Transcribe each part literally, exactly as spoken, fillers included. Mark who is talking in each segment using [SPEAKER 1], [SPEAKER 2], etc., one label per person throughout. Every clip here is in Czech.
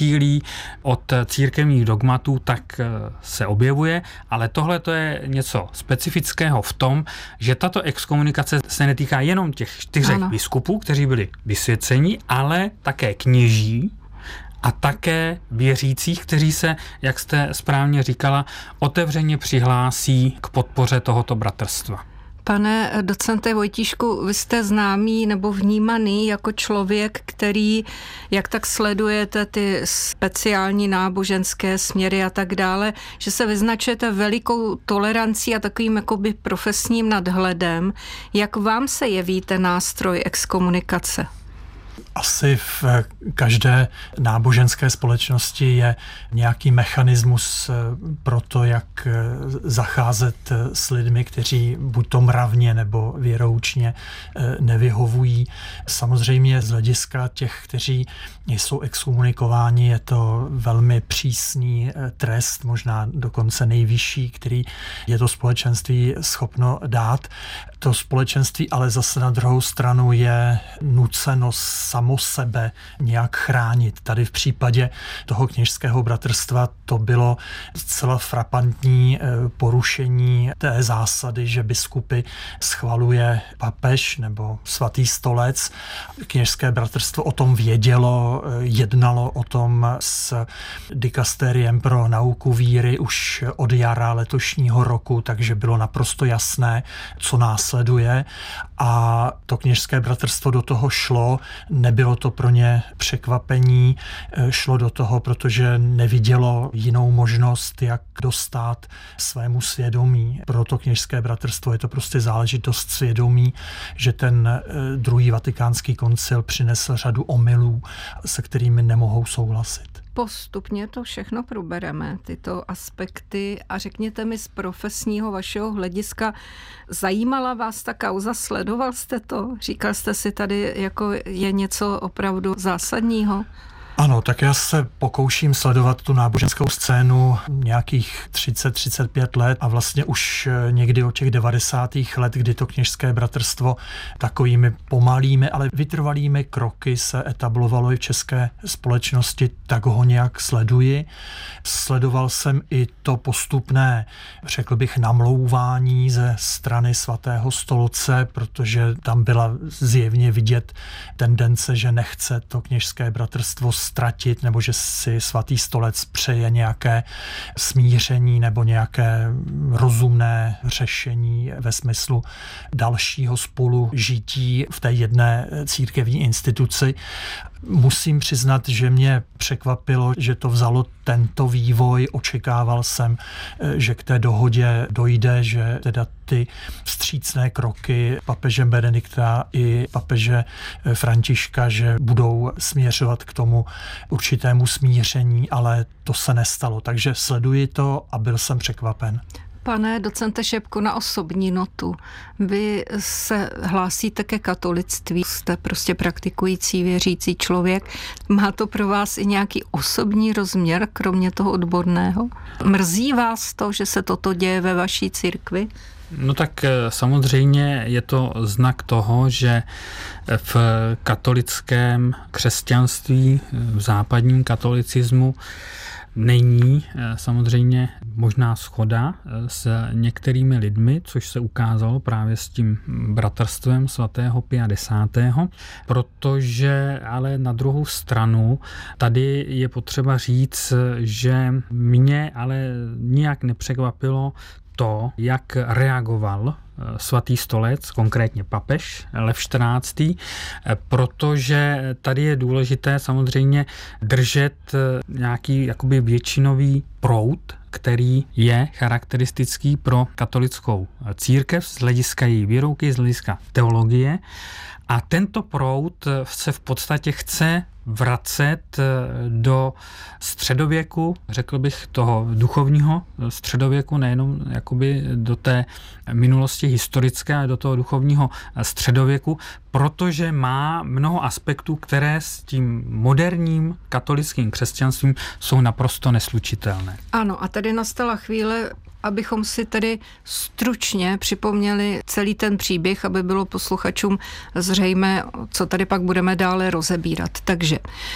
[SPEAKER 1] odchýlí od církevních dogmatů, tak se objevuje, ale tohle to je něco specifického v tom, že tato exkomunikace se netýká jenom těch čtyřech ano. biskupů, kteří byli vysvěceni, ale také kněží a také věřících, kteří se, jak jste správně říkala, otevřeně přihlásí k podpoře tohoto bratrstva.
[SPEAKER 2] Pane docente Vojtíšku, vy jste známý nebo vnímaný jako člověk, který, jak tak sledujete ty speciální náboženské směry a tak dále, že se vyznačujete velikou tolerancí a takovým jakoby profesním nadhledem. Jak vám se jeví ten nástroj exkomunikace?
[SPEAKER 3] Asi v každé náboženské společnosti je nějaký mechanismus pro to, jak zacházet s lidmi, kteří buď to mravně nebo věroučně nevyhovují. Samozřejmě z hlediska těch, kteří jsou exkomunikováni, je to velmi přísný trest, možná dokonce nejvyšší, který je to společenství schopno dát. To společenství ale zase na druhou stranu je nuceno samo sebe nějak chránit. Tady v případě toho kněžského bratrstva to bylo zcela frapantní porušení té zásady, že biskupy schvaluje papež nebo svatý stolec. Kněžské bratrstvo o tom vědělo, jednalo o tom s dikastériem pro nauku víry už od jara letošního roku, takže bylo naprosto jasné, co následuje, a to kněžské bratrstvo do toho šlo. Nebylo to pro ně překvapení, šlo do toho, protože nevidělo jinou možnost, jak dostát svému svědomí. Pro to kněžské bratrstvo je to prostě záležitost svědomí, že ten druhý vatikánský koncil přinesl řadu omylů, se kterými nemohou souhlasit.
[SPEAKER 2] Postupně to všechno probereme, tyto aspekty, a řekněte mi z profesního vašeho hlediska, zajímala vás ta kauza, sledoval jste to? Říkal jste si, tady jako je něco opravdu zásadního?
[SPEAKER 3] Ano, tak já se pokouším sledovat tu náboženskou scénu nějakých třicet třicet pět let a vlastně už někdy od těch devadesátých let, kdy to kněžské bratrstvo takovými pomalými, ale vytrvalými kroky se etablovalo i v české společnosti, tak ho nějak sleduji. Sledoval jsem i to postupné, řekl bych, namlouvání ze strany svatého stolce, protože tam byla zjevně vidět tendence, že nechce to kněžské bratrstvo ztratit, nebo že si svatý stolec přeje nějaké smíření nebo nějaké rozumné řešení ve smyslu dalšího spolužití v té jedné církevní instituci. Musím přiznat, že mě překvapilo, že to vzalo tento vývoj. Očekával jsem, že k té dohodě dojde, že teda ty vstřícné kroky papeže Benedikta i papeže Františka, že budou směřovat k tomu určitému smíření, ale to se nestalo. Takže sleduji to a byl jsem překvapen.
[SPEAKER 2] Pane docente Šepko, na osobní notu. Vy se hlásíte ke katolictví, jste prostě praktikující, věřící člověk. Má to pro vás i nějaký osobní rozměr, kromě toho odborného? Mrzí vás to, že se toto děje ve vaší církvi?
[SPEAKER 1] No tak samozřejmě je to znak toho, že v katolickém křesťanství, v západním katolicismu není samozřejmě možná shoda s některými lidmi, což se ukázalo právě s tím bratrstvem svatého Pia desátého. Protože ale na druhou stranu tady je potřeba říct, že mě ale nijak nepřekvapilo to, jak reagoval svatý stolec, konkrétně papež Lev čtrnáctý, protože tady je důležité samozřejmě držet nějaký jakoby většinový proud, který je charakteristický pro katolickou církev z hlediska její výroky, z hlediska teologie. A tento proud se v podstatě chce vracet do středověku, řekl bych toho duchovního středověku, nejenom jakoby do té minulosti historické, ale do toho duchovního středověku, protože má mnoho aspektů, které s tím moderním katolickým křesťanstvím jsou naprosto neslučitelné.
[SPEAKER 2] Ano, a tady nastala chvíle abychom si tedy stručně připomněli celý ten příběh, aby bylo posluchačům zřejmé, co tady pak budeme dále rozebírat. Takže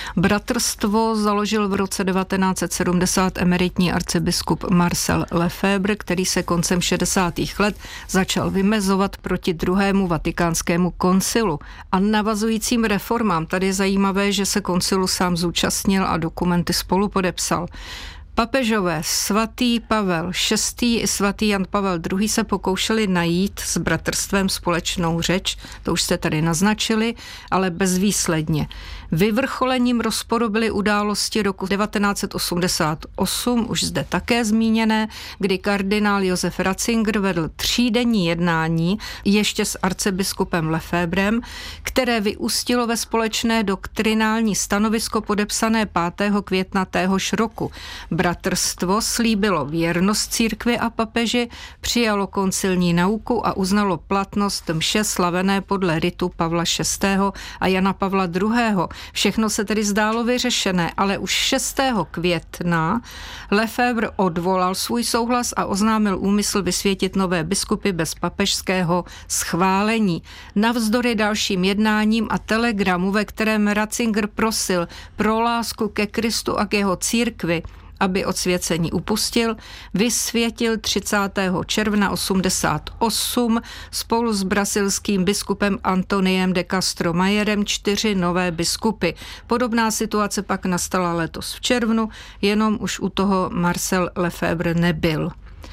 [SPEAKER 2] bratrstvo založil v roce devatenáct set sedmdesát emeritní arcibiskup Marcel Lefebvre, který se koncem šedesátých let začal vymezovat proti druhému vatikánskému koncilu a navazujícím reformám. Tady je zajímavé, že se koncilu sám zúčastnil a dokumenty spolu podepsal. Papežové svatý Pavel šestý i svatý Jan Pavel druhý se pokoušeli najít s bratrstvem společnou řeč, to už jste tady naznačili, ale bezvýsledně. Vyvrcholením rozporu byly události roku devatenáct set osmdesát osm, už zde také zmíněné, kdy kardinál Josef Ratzinger vedl třídenní jednání ještě s arcibiskupem Lefebrem, které vyústilo ve společné doktrinální stanovisko podepsané pátého května téhož roku. Bratrstvo slíbilo věrnost církvi a papeži, přijalo koncilní nauku a uznalo platnost mše slavené podle ritu Pavla šestého a Jana Pavla druhého. Všechno se tedy zdálo vyřešené, ale už šestého května Lefebvre odvolal svůj souhlas a oznámil úmysl vysvětit nové biskupy bez papežského schválení. Navzdory dalším jednáním a telegramu, ve kterém Ratzinger prosil pro lásku ke Kristu a k jeho církvi, aby od svěcení upustil, vysvětil třicátého června osmdesát osm spolu s brazilským biskupem Antoniem de Castro Mayerem čtyři nové biskupy. Podobná situace pak nastala letos v červnu, jenom už u toho Marcel Lefebvre nebyl.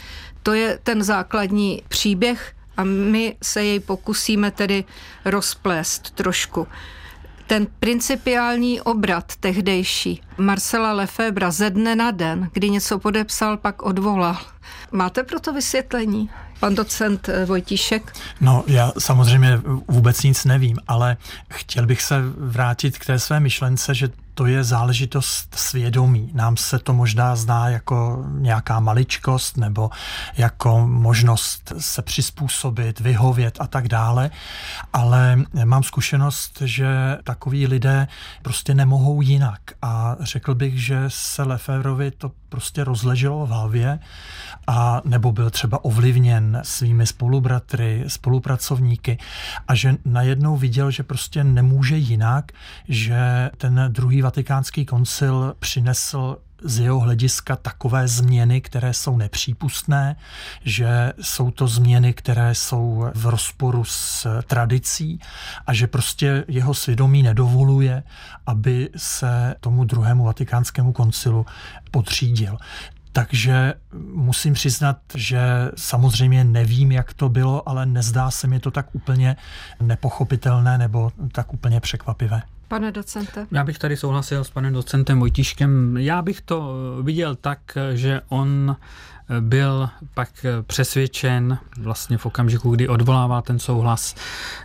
[SPEAKER 2] To je ten základní příběh a my se jej pokusíme tedy rozplést trošku. Ten principiální obrat tehdejší Marcela Lefebvra ze dne na den, kdy něco podepsal, pak odvolal. Máte pro to vysvětlení, pan docent Vojtíšek?
[SPEAKER 3] No, já samozřejmě vůbec nic nevím, ale chtěl bych se vrátit k té své myšlence, že to je záležitost svědomí. Nám se to možná zdá jako nějaká maličkost nebo jako možnost se přizpůsobit, vyhovět a tak dále, ale mám zkušenost, že takoví lidé prostě nemohou jinak a řekl bych, že se Lefebvrovi to prostě rozleželo v hlavě a nebo byl třeba ovlivněn svými spolubratry, spolupracovníky a že najednou viděl, že prostě nemůže jinak, že ten druhý vatikánský koncil přinesl z jeho hlediska takové změny, které jsou nepřípustné, že jsou to změny, které jsou v rozporu s tradicí a že prostě jeho svědomí nedovoluje, aby se tomu druhému vatikánskému koncilu podřídil. Takže musím přiznat, že samozřejmě nevím, jak to bylo, ale nezdá se mi to tak úplně nepochopitelné nebo tak úplně překvapivé.
[SPEAKER 2] Pane docente.
[SPEAKER 1] Já bych tady souhlasil s panem docentem Vojtíškem. Já bych to viděl tak, že on byl pak přesvědčen vlastně v okamžiku, kdy odvolává ten souhlas,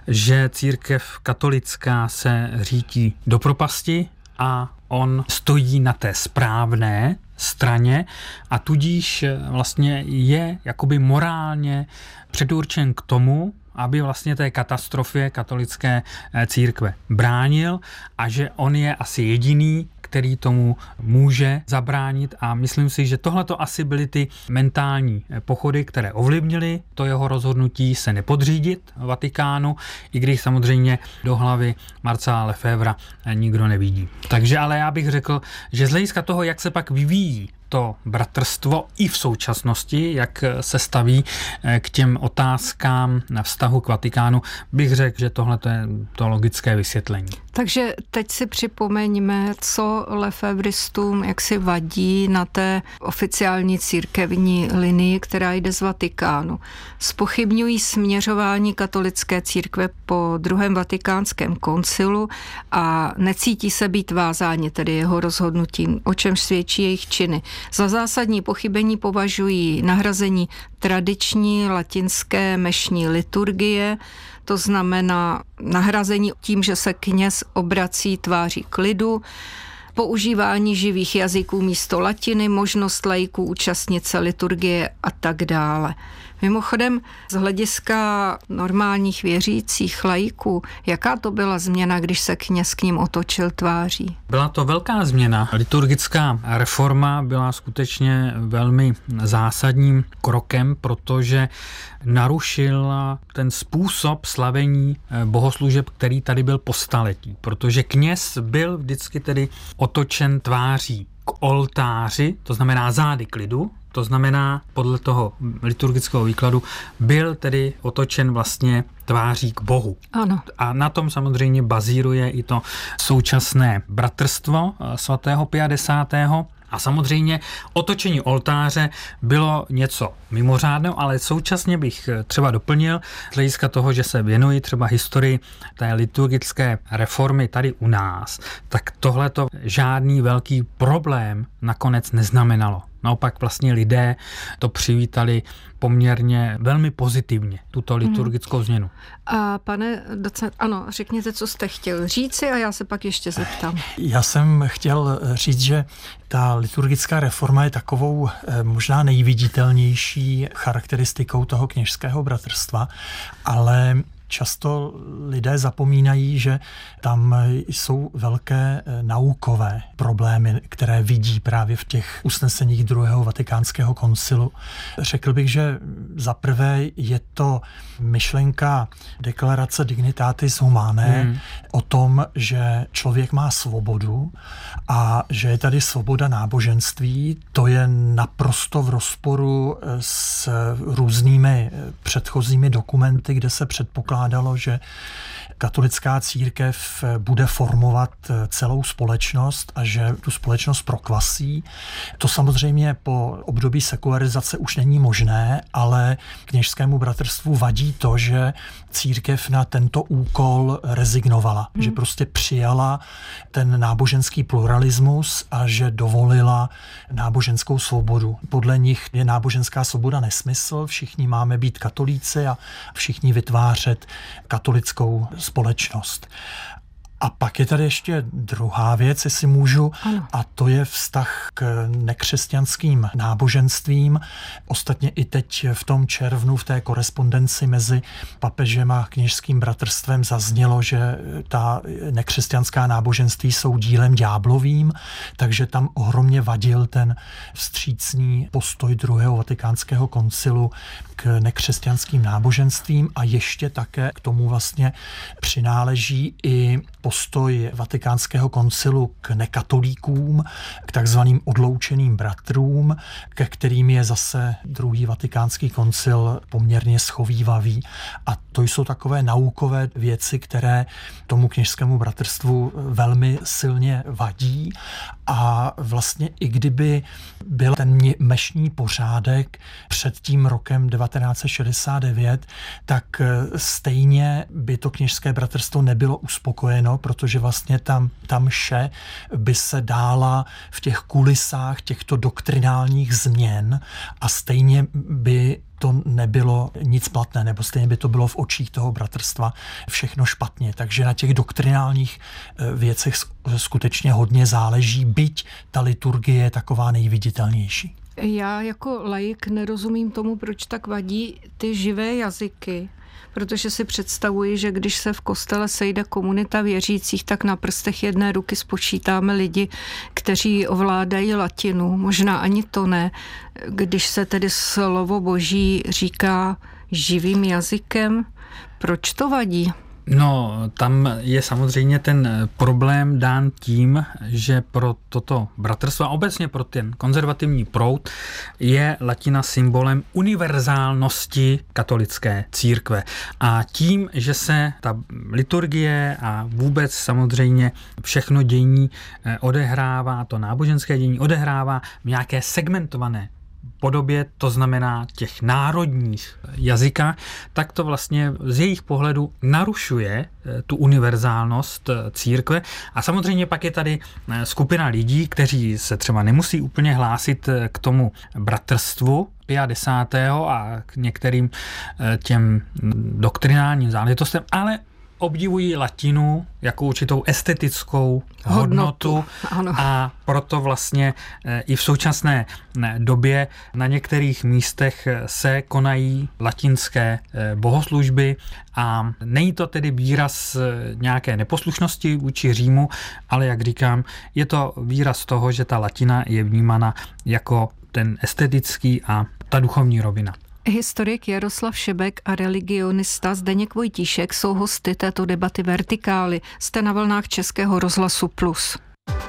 [SPEAKER 1] že církev katolická se řítí do propasti a on stojí na té správné straně a tudíž vlastně je jakoby morálně předurčen k tomu, aby vlastně té katastrofě katolické církve bránil a že on je asi jediný, který tomu může zabránit a myslím si, že tohle to asi byly ty mentální pochody, které ovlivnily to jeho rozhodnutí se nepodřídit Vatikánu, i když samozřejmě do hlavy Marcela Lefebvra nikdo nevidí. Takže ale já bych řekl, že z hlediska toho, jak se pak vyvíjí to bratrstvo i v současnosti, jak se staví k těm otázkám na vztahu k Vatikánu, bych řekl, že tohle je to logické vysvětlení.
[SPEAKER 2] Takže teď si připomeňme, co lefebristům jak si vadí na té oficiální církevní linii, která jde z Vatikánu. Zpochybňují směřování katolické církve po druhém vatikánském koncilu a necítí se být vázáni tedy jeho rozhodnutím, o čem svědčí jejich činy. Za zásadní pochybení považují nahrazení tradiční latinské mešní liturgie, to znamená nahrazení tím, že se kněz obrací tváří k lidu, používání živých jazyků místo latiny, možnost laiků účastnit se liturgie a tak dále. Mimochodem, z hlediska normálních věřících laiků, jaká to byla změna, když se kněz k ním otočil tváří?
[SPEAKER 1] Byla to velká změna. Liturgická reforma byla skutečně velmi zásadním krokem, protože narušila ten způsob slavení bohoslužeb, který tady byl po staletí. Protože kněz byl vždycky tedy otočen tváří k oltáři, to znamená zády k lidu, to znamená, podle toho liturgického výkladu, byl tedy otočen vlastně tváří k Bohu.
[SPEAKER 2] Ano.
[SPEAKER 1] A na tom samozřejmě bazíruje i to současné bratrstvo svatého Pia desátého. A samozřejmě otočení oltáře bylo něco mimořádného, ale současně bych třeba doplnil z hlediska toho, že se věnuji třeba historii té liturgické reformy tady u nás, tak tohle to žádný velký problém nakonec neznamenalo. Naopak vlastně lidé to přivítali poměrně velmi pozitivně, tuto liturgickou změnu.
[SPEAKER 2] A pane docent, ano, řekněte, co jste chtěl říci a já se pak ještě zeptám.
[SPEAKER 3] Já jsem chtěl říct, že ta liturgická reforma je takovou možná nejviditelnější charakteristikou toho kněžského bratrstva, ale často lidé zapomínají, že tam jsou velké naukové problémy, které vidí právě v těch usneseních druhého vatikánského koncilu. Řekl bych, že za prvé je to myšlenka deklarace Dignitatis Humanae hmm. o tom, že člověk má svobodu a že je tady svoboda náboženství. To je naprosto v rozporu s různými předchozími dokumenty, kde se předpokládalo, že katolická církev bude formovat celou společnost a že tu společnost prokvasí. To samozřejmě po období sekularizace už není možné, ale kněžskému bratrstvu vadí to, že církev na tento úkol rezignovala, hmm. že prostě přijala ten náboženský pluralismus a že dovolila náboženskou svobodu. Podle nich je náboženská svoboda nesmysl, všichni máme být katolíci a všichni vytvářet katolickou společnost. A pak je tady ještě druhá věc, jestli můžu, ano. A to je vztah k nekřesťanským náboženstvím. Ostatně i teď v tom červnu v té korespondenci mezi papežem a kněžským bratrstvem zaznělo, že ta nekřesťanská náboženství jsou dílem ďáblovým, takže tam ohromně vadil ten vstřícný postoj druhého vatikánského koncilu k nekřesťanským náboženstvím a ještě také k tomu vlastně přináleží i postoj vatikánského koncilu k nekatolíkům, k takzvaným odloučeným bratrům, ke kterým je zase druhý vatikánský koncil poměrně schovívavý. A to jsou takové naukové věci, které tomu kněžskému bratrstvu velmi silně vadí. A vlastně i kdyby byl ten mešní pořádek před tím rokem devatenáct set šedesát devět, tak stejně by to kněžské bratrstvo nebylo uspokojeno, protože vlastně tam, tam mše by se dála v těch kulisách těchto doktrinálních změn a stejně by to nebylo nic platné, nebo stejně by to bylo v očích toho bratrstva všechno špatně. Takže na těch doktrinálních věcech skutečně hodně záleží, byť ta liturgie je taková nejviditelnější.
[SPEAKER 2] Já jako laik nerozumím tomu, proč tak vadí ty živé jazyky, protože si představuji, že když se v kostele sejde komunita věřících, tak na prstech jedné ruky spočítáme lidi, kteří ovládají latinu, možná ani to ne. Když se tedy slovo Boží říká živým jazykem, proč to vadí?
[SPEAKER 1] No, tam je samozřejmě ten problém dán tím, že pro toto bratrstvo a obecně pro ten konzervativní proud je latina symbolem univerzálnosti katolické církve. A tím, že se ta liturgie a vůbec samozřejmě všechno dění odehrává, to náboženské dění odehrává v nějaké segmentované podobě, to znamená těch národních jazykách, tak to vlastně z jejich pohledu narušuje tu univerzálnost církve. A samozřejmě pak je tady skupina lidí, kteří se třeba nemusí úplně hlásit k tomu bratrstvu Pia desátého a k některým těm doktrinálním záležitostem, ale obdivují latinu jako určitou estetickou hodnotu, hodnotu a proto vlastně i v současné době na některých místech se konají latinské bohoslužby a není to tedy výraz nějaké neposlušnosti vůči Římu, ale jak říkám, je to výraz toho, že ta latina je vnímána jako ten estetický a ta duchovní rovina.
[SPEAKER 2] Historik Jaroslav Šebek a religionista Zdeněk Vojtíšek jsou hosty této debaty Vertikály. Jste na vlnách Českého rozhlasu Plus.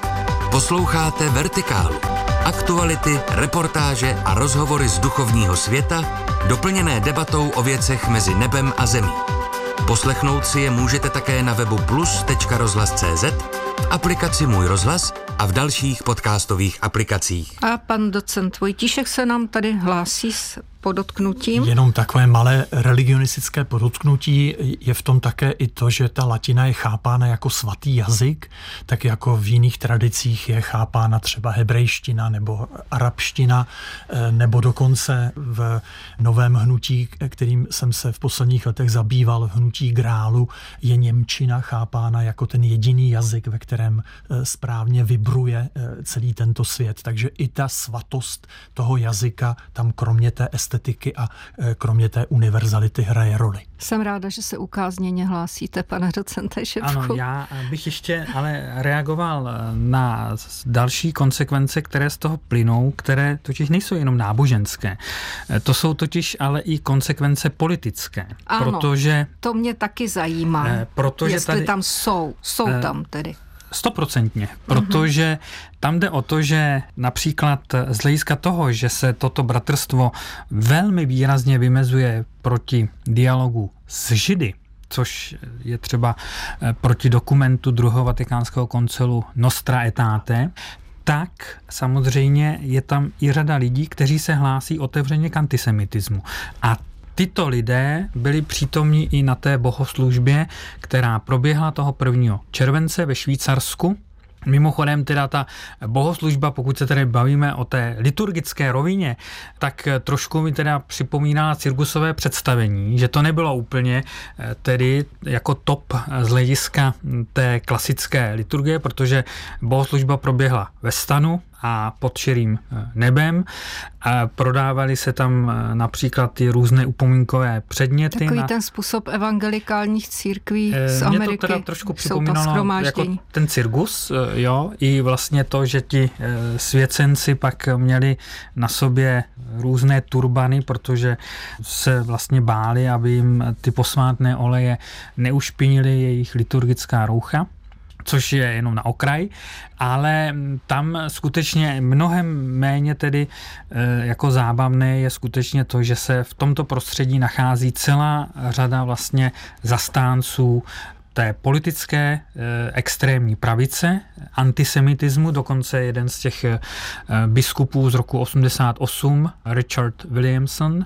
[SPEAKER 4] Posloucháte Vertikálu. Aktuality, reportáže a rozhovory z duchovního světa, doplněné debatou o věcech mezi nebem a zemí. Poslechnout si je můžete také na webu plus tečka rozhlas tečka cé zet, v aplikaci Můj rozhlas a v dalších podcastových aplikacích.
[SPEAKER 2] A pan docent Vojtíšek se nám tady hlásí s podotknutím.
[SPEAKER 3] Jenom takové malé religionistické podotknutí je v tom také i to, že ta latina je chápána jako svatý jazyk, tak jako v jiných tradicích je chápána třeba hebrejština nebo arabština, nebo dokonce v novém hnutí, kterým jsem se v posledních letech zabýval, hnutí Grálu, je němčina chápána jako ten jediný jazyk, ve kterém správně vibruje celý tento svět. Takže i ta svatost toho jazyka tam kromě té estetiky a kromě té univerzality hraje roli.
[SPEAKER 2] Jsem ráda, že se ukázněně hlásíte, pane docente Šebku.
[SPEAKER 1] Ano, já bych ještě ale reagoval na další konsekvence, které z toho plynou, které totiž nejsou jenom náboženské. To jsou totiž ale i konsekvence politické.
[SPEAKER 2] Ano,
[SPEAKER 1] protože,
[SPEAKER 2] to mě taky zajímá,
[SPEAKER 1] protože
[SPEAKER 2] jestli
[SPEAKER 1] tady,
[SPEAKER 2] tam jsou. Jsou tam tedy.
[SPEAKER 1] Stoprocentně, protože tam jde o to, že například z hlediska toho, že se toto bratrstvo velmi výrazně vymezuje proti dialogu s Židy, což je třeba proti dokumentu druhého vatikánského koncilu Nostra Aetate, tak samozřejmě je tam i řada lidí, kteří se hlásí otevřeně k antisemitismu. A tyto lidé byli přítomní i na té bohoslužbě, která proběhla toho prvního července ve Švýcarsku. Mimochodem teda ta bohoslužba, pokud se tedy bavíme o té liturgické rovině, tak trošku mi teda připomíná cirkusové představení, že to nebylo úplně tedy jako top z hlediska té klasické liturgie, protože bohoslužba proběhla ve stanu a pod širým nebem. A prodávali se tam například ty různé upomínkové předměty.
[SPEAKER 2] Takový
[SPEAKER 1] na...
[SPEAKER 2] ten způsob evangelikálních církví z Ameriky.
[SPEAKER 1] Mě to teda trošku připomínalo jako ten cirkus, jo, i vlastně to, že ti svěcenci pak měli na sobě různé turbany, protože se vlastně báli, aby jim ty posvátné oleje neušpinily jejich liturgická roucha, což je jenom na okraj, ale tam skutečně mnohem méně tedy jako zábavné je skutečně to, že se v tomto prostředí nachází celá řada vlastně zastánců té politické extrémní pravice, antisemitismu, dokonce jeden z těch biskupů z roku osmdesát osm, Richard Williamson,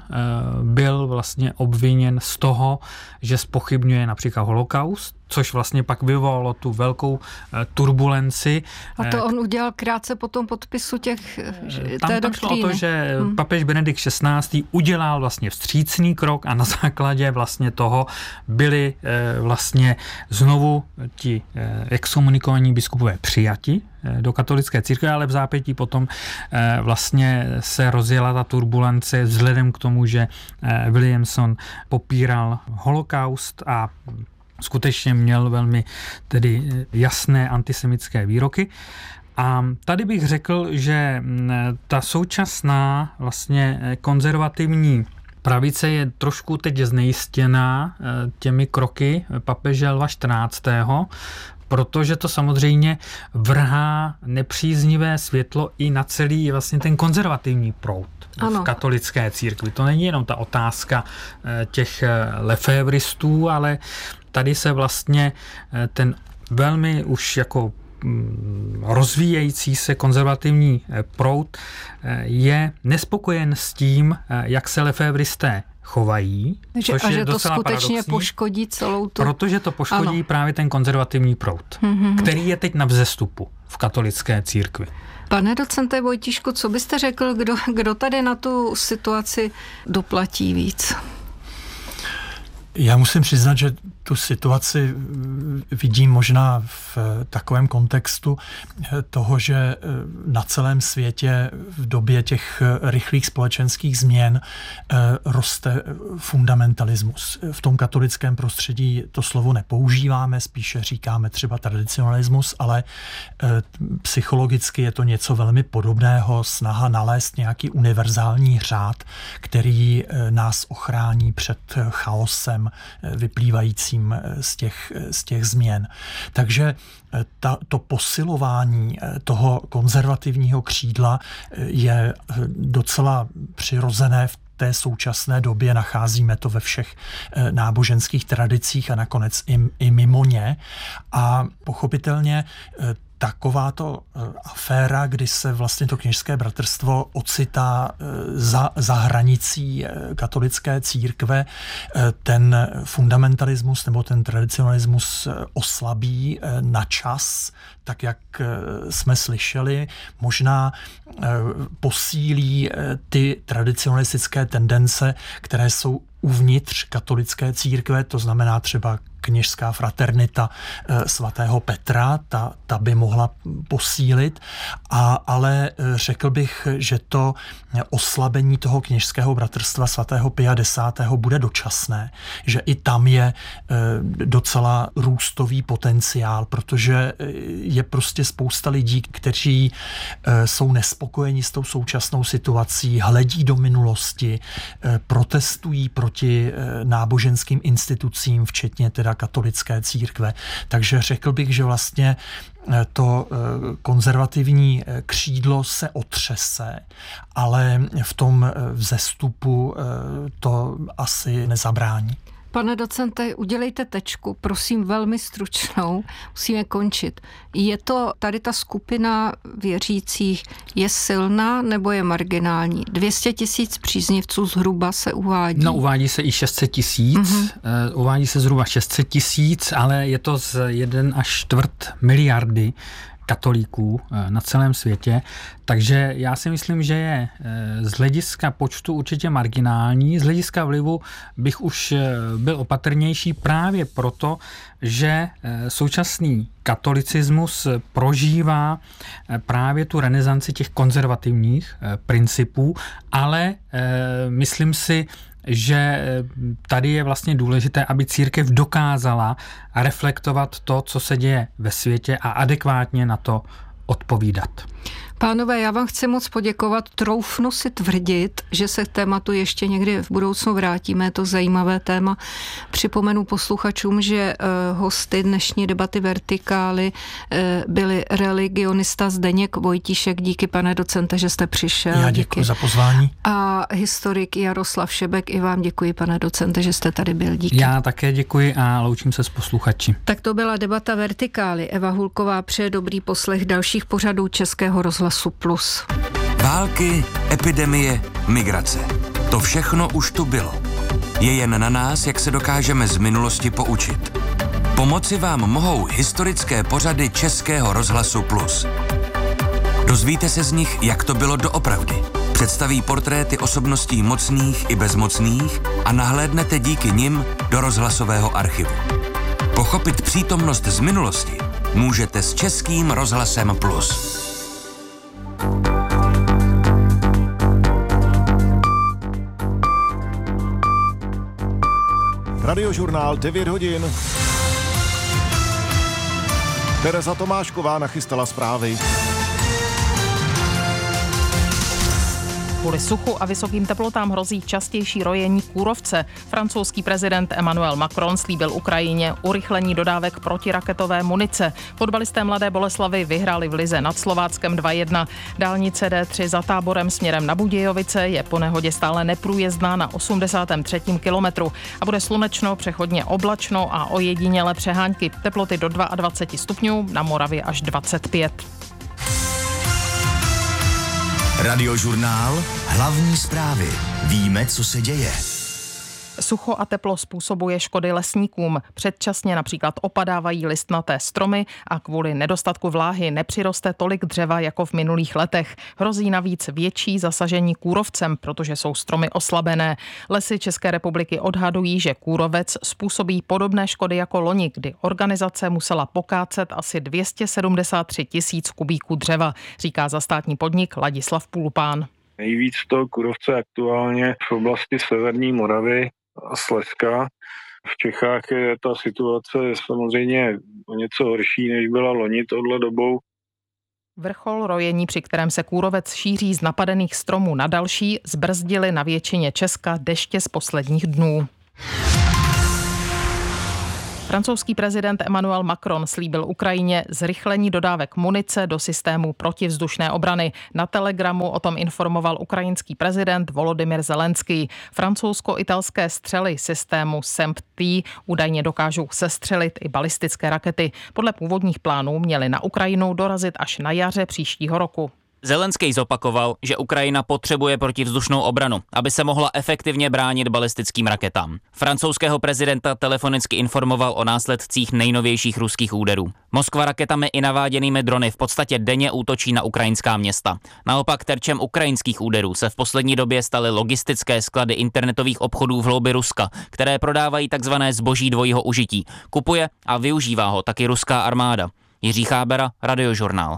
[SPEAKER 1] byl vlastně obviněn z toho, že zpochybňuje například holokaust, což vlastně pak vyvolalo tu velkou turbulenci.
[SPEAKER 2] A to on udělal krátce po tom podpisu těch
[SPEAKER 1] tam,
[SPEAKER 2] té
[SPEAKER 1] tam šlo o to, že hmm. papež Benedikt šestnáctý udělal vlastně vstřícný krok a na základě vlastně toho byli vlastně znovu ti exkomunikovaní biskupové přijati do katolické církve, ale v zápětí potom vlastně se rozjela ta turbulence vzhledem k tomu, že Williamson popíral holokaust a skutečně měl velmi tedy jasné antisemické výroky. A tady bych řekl, že ta současná vlastně konzervativní pravice je trošku teď znejistěná těmi kroky papeže Lva čtrnáctého, protože to samozřejmě vrhá nepříznivé světlo i na celý vlastně ten konzervativní proud v katolické církvi. To není jenom ta otázka těch lefévristů, ale tady se vlastně ten velmi už jako rozvíjející se konzervativní proud je nespokojen s tím, jak se lefévristé chovají,
[SPEAKER 2] že,
[SPEAKER 1] což
[SPEAKER 2] a
[SPEAKER 1] je
[SPEAKER 2] že to
[SPEAKER 1] docela
[SPEAKER 2] skutečně
[SPEAKER 1] paradoxní,
[SPEAKER 2] poškodí celou tu...
[SPEAKER 1] Protože to poškodí ano. právě ten konzervativní proud, mm-hmm. který je teď na vzestupu v katolické církvi.
[SPEAKER 2] Pane docente Vojtíšku, co byste řekl, kdo, kdo tady na tu situaci doplatí víc?
[SPEAKER 3] Já musím přiznat, že tu situaci vidím možná v takovém kontextu toho, že na celém světě v době těch rychlých společenských změn roste fundamentalismus. V tom katolickém prostředí to slovo nepoužíváme, spíše říkáme třeba tradicionalismus, ale psychologicky je to něco velmi podobného, snaha nalézt nějaký univerzální řád, který nás ochrání před chaosem vyplývajícím z těch, z těch změn. Takže ta, to posilování toho konzervativního křídla je docela přirozené v té současné době, nacházíme to ve všech náboženských tradicích a nakonec i, i mimo ně. A pochopitelně takováto aféra, kdy se vlastně to kněžské bratrstvo ocitá za, za hranicí katolické církve, ten fundamentalismus nebo ten tradicionalismus oslabí na čas, tak jak jsme slyšeli, možná posílí ty tradicionalistické tendence, které jsou uvnitř katolické církve, to znamená třeba kněžská fraternita svatého Petra, ta, ta by mohla posílit, a, ale řekl bych, že to oslabení toho kněžského bratrstva svatého Pia desátého bude dočasné, že i tam je docela růstový potenciál, protože je prostě spousta lidí, kteří jsou nespokojeni s tou současnou situací, hledí do minulosti, protestují proti náboženským institucím, včetně teda katolické církve. Takže řekl bych, že vlastně to konzervativní křídlo se otřese, ale v tom vzestupu to asi nezabrání.
[SPEAKER 2] Pane docente, udělejte tečku, prosím, velmi stručnou, musíme končit. Je to tady ta skupina věřících, je silná nebo je marginální? dvě stě tisíc příznivců zhruba se uvádí.
[SPEAKER 1] No, uvádí se i šest set tisíc, mm-hmm. uvádí se zhruba šest set tisíc, ale je to z jeden až čtvrt miliardy katolíků na celém světě, takže já si myslím, že je z hlediska počtu určitě marginální, z hlediska vlivu bych už byl opatrnější právě proto, že současný katolicismus prožívá právě tu renesanci těch konzervativních principů, ale myslím si, že tady je vlastně důležité, aby církev dokázala reflektovat to, co se děje ve světě a adekvátně na to odpovídat.
[SPEAKER 2] Pánové, já vám chci moc poděkovat. Troufnu si tvrdit, že se k tématu ještě někdy v budoucnu vrátíme. Je to zajímavé téma. Připomenu posluchačům, že uh, hosty dnešní debaty Vertikály uh, byli religionista Zdeněk Vojtíšek. Díky, pane docente, že jste přišel.
[SPEAKER 3] Já děkuji díky. za pozvání.
[SPEAKER 2] A historik Jaroslav Šebek, i vám děkuji, pane docente, že jste tady byl. Díky.
[SPEAKER 1] Já také děkuji a loučím se s posluchači.
[SPEAKER 2] Tak to byla debata Vertikály. Eva Hulková přeje dobrý poslech dalších pořadů Českého rozhlasu Plus.
[SPEAKER 4] Války, epidemie, migrace. To všechno už tu bylo. Je jen na nás, jak se dokážeme z minulosti poučit. Pomoci vám mohou historické pořady Českého rozhlasu Plus. Dozvíte se z nich, jak to bylo doopravdy. Představí portréty osobností mocných i bezmocných a nahlédnete díky nim do rozhlasového archivu. Pochopit přítomnost z minulosti můžete s Českým rozhlasem Plus.
[SPEAKER 5] Radiožurnál devět hodin. Tereza Tomášková nachystala zprávy.
[SPEAKER 6] Kvůli suchu a vysokým teplotám hrozí častější rojení kůrovce. Francouzský prezident Emmanuel Macron slíbil Ukrajině urychlení dodávek protiraketové munice. Fotbalisté Mladé Boleslavi vyhráli v lize nad Slováckem dva jedna. Dálnice D tři za Táborem směrem na Budějovice je po nehodě stále neprůjezdná na osmdesátém třetím kilometru a bude slunečno, přechodně oblačno a ojedinělé přehánky. Teploty do dvacet dva stupňů, na Moravě až dvacet pět.
[SPEAKER 7] Radiožurnál, hlavní zprávy. Víme, co se děje.
[SPEAKER 6] Sucho a teplo způsobuje škody lesníkům. Předčasně například opadávají listnaté stromy a kvůli nedostatku vláhy nepřiroste tolik dřeva jako v minulých letech. Hrozí navíc větší zasažení kůrovcem, protože jsou stromy oslabené. Lesy České republiky odhadují, že kůrovec způsobí podobné škody jako loni, kdy organizace musela pokácet asi dvě stě sedmdesát tři tisíc kubíků dřeva, říká za státní podnik Ladislav Půlpán.
[SPEAKER 7] Nejvíc toho kůrovce aktuálně v oblasti severní Moravy a Slezska. V Čechách je ta situace samozřejmě o něco horší, než byla loni touhle dobou.
[SPEAKER 6] Vrchol rojení, při kterém se kůrovec šíří z napadených stromů na další, zbrzdili na většině Česka deště z posledních dnů. Francouzský prezident Emmanuel Macron slíbil Ukrajině zrychlení dodávek munice do systému protivzdušné obrany. Na Telegramu o tom informoval ukrajinský prezident Volodymyr Zelenský. Francouzsko-italské střely systému S E M P T údajně dokážou sestřelit i balistické rakety. Podle původních plánů měly na Ukrajinu dorazit až na jaře příštího roku.
[SPEAKER 8] Zelenský zopakoval, že Ukrajina potřebuje protivzdušnou obranu, aby se mohla efektivně bránit balistickým raketám. Francouzského prezidenta telefonicky informoval o následcích nejnovějších ruských úderů. Moskva raketami i naváděnými drony v podstatě denně útočí na ukrajinská města. Naopak terčem ukrajinských úderů se v poslední době staly logistické sklady internetových obchodů v hloubi Ruska, které prodávají takzvané zboží dvojího užití. Kupuje a využívá ho taky ruská armáda. Jiří Chábera, Radiožurnál.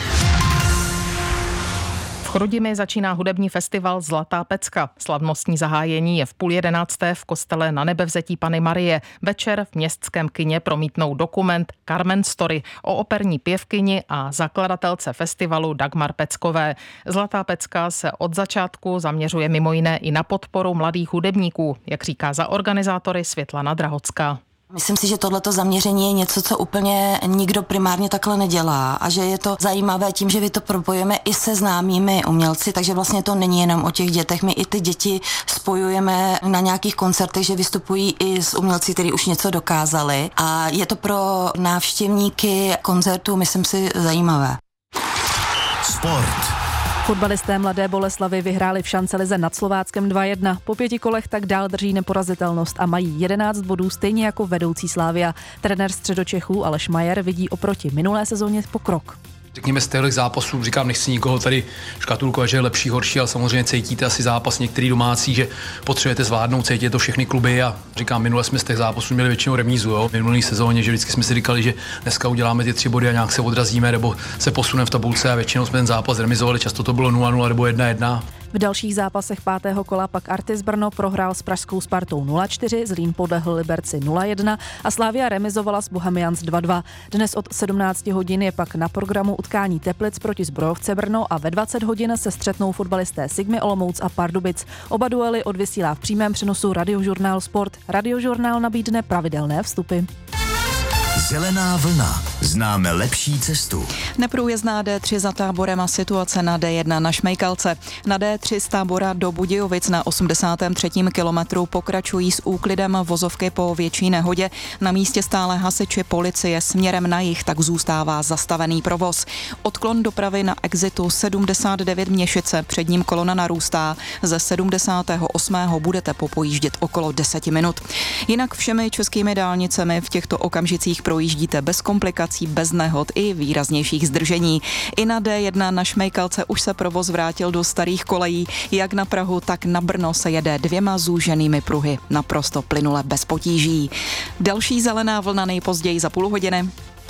[SPEAKER 6] V Chrudimi začíná hudební festival Zlatá pecka. Slavnostní zahájení je v půl jedenácté v kostele Na Nebevzetí Panny Marie. Večer v městském kině promítnou dokument Carmen Story o operní pěvkyni a zakladatelce festivalu Dagmar Peckové. Zlatá pecka se od začátku zaměřuje mimo jiné i na podporu mladých hudebníků, jak říká za organizátory Světlana Drahocká.
[SPEAKER 9] Myslím si, že tohleto zaměření je něco, co úplně nikdo primárně takhle nedělá a že je to zajímavé tím, že vy to propojujeme i se známými umělci, takže vlastně to není jenom o těch dětech. My i ty děti spojujeme na nějakých koncertech, že vystupují i s umělci, kteří už něco dokázali a je to pro návštěvníky koncertů, myslím si, zajímavé.
[SPEAKER 10] Sport. Fotbalisté Mladé Boleslavi vyhráli v šancelize nad Slováckem dva jedna. Po pěti kolech tak dál drží neporazitelnost a mají jedenáct bodů stejně jako vedoucí Slavia. Trenér Středočechů Aleš Majer vidí oproti minulé sezóně pokrok.
[SPEAKER 11] Řekněme z těch zápasů, říkám, nechci nikoho tady škatulkovat, že je lepší, horší, ale samozřejmě cítíte asi zápas některý domácí, že potřebujete zvládnout, cítíte to všechny kluby a říkám, minule jsme z těch zápasů měli většinou remízu, jo, v minulý sezóně, že vždycky jsme si říkali, že dneska uděláme ty tři body a nějak se odrazíme nebo se posuneme v tabulce a většinou jsme ten zápas remizovali, často to bylo nula nula nebo jedna jedna.
[SPEAKER 10] V dalších zápasech pátého kola pak Artis Brno prohrál s pražskou Spartou nula čtyři, Zlín podlehl Liberci nula jedna a Slavia remizovala s Bohemians dva dva. Dnes od sedmnácti hodin je pak na programu utkání Teplic proti Zbrojovce Brno a ve dvacet hodin se střetnou fotbalisté Sigmy Olomouc a Pardubic. Oba duely odvysílá v přímém přenosu Radiožurnál Sport. Radiožurnál nabídne pravidelné vstupy.
[SPEAKER 12] Zelená vlna. Známe lepší cestu.
[SPEAKER 13] Neprůjezdná D tři za Táborem a situace na D jedna na Šmejkalce. Na D tři z Tábora do Budějovic na osmdesátém třetím kilometru pokračují s úklidem vozovky po větší nehodě. Na místě stále hasiči policie směrem na jih, tak zůstává zastavený provoz. Odklon dopravy na exitu sedmdesát devět Měšice, před ním kolona narůstá. Ze sedmdesátého osmého budete popojíždět okolo deset minut. Jinak všemi českými dálnicemi v těchto okamžicích projíždíte bez komplikací, bez nehod i výraznějších zdržení. I na D jedna na Šmejkalce už se provoz vrátil do starých kolejí. Jak na Prahu, tak na Brno se jede dvěma zúženými pruhy. Naprosto plynule bez potíží. Další zelená vlna nejpozději za půl hodiny.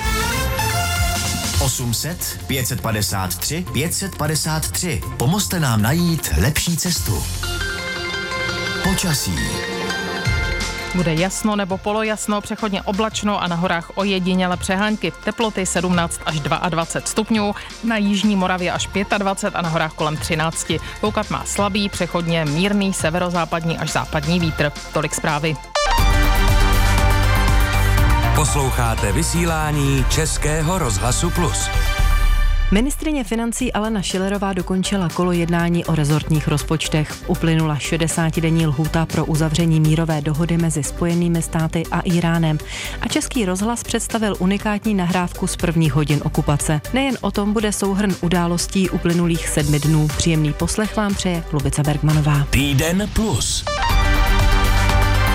[SPEAKER 12] osm set, pět set padesát tři, pět set padesát tři. Pomozte nám najít lepší cestu. Počasí.
[SPEAKER 6] Bude jasno nebo polojasno, přechodně oblačno a na horách ojediněle přehánky. Teploty sedmnáct až dvacet dva stupňů, na jižní Moravě až dvacet pět a na horách kolem třináct. Foukat má slabý, přechodně mírný severozápadní až západní vítr. Tolik zprávy.
[SPEAKER 4] Posloucháte vysílání Českého rozhlasu Plus.
[SPEAKER 14] Ministryně financí Alena Schillerová dokončila kolo jednání o rezortních rozpočtech. Uplynula šedesátidenní lhůta pro uzavření mírové dohody mezi Spojenými státy a Íránem. A Český rozhlas představil unikátní nahrávku z prvních hodin okupace. Nejen o tom bude souhrn událostí uplynulých sedmi dnů. Příjemný poslech vám přeje Lubica Bergmanová.
[SPEAKER 12] Týden plus.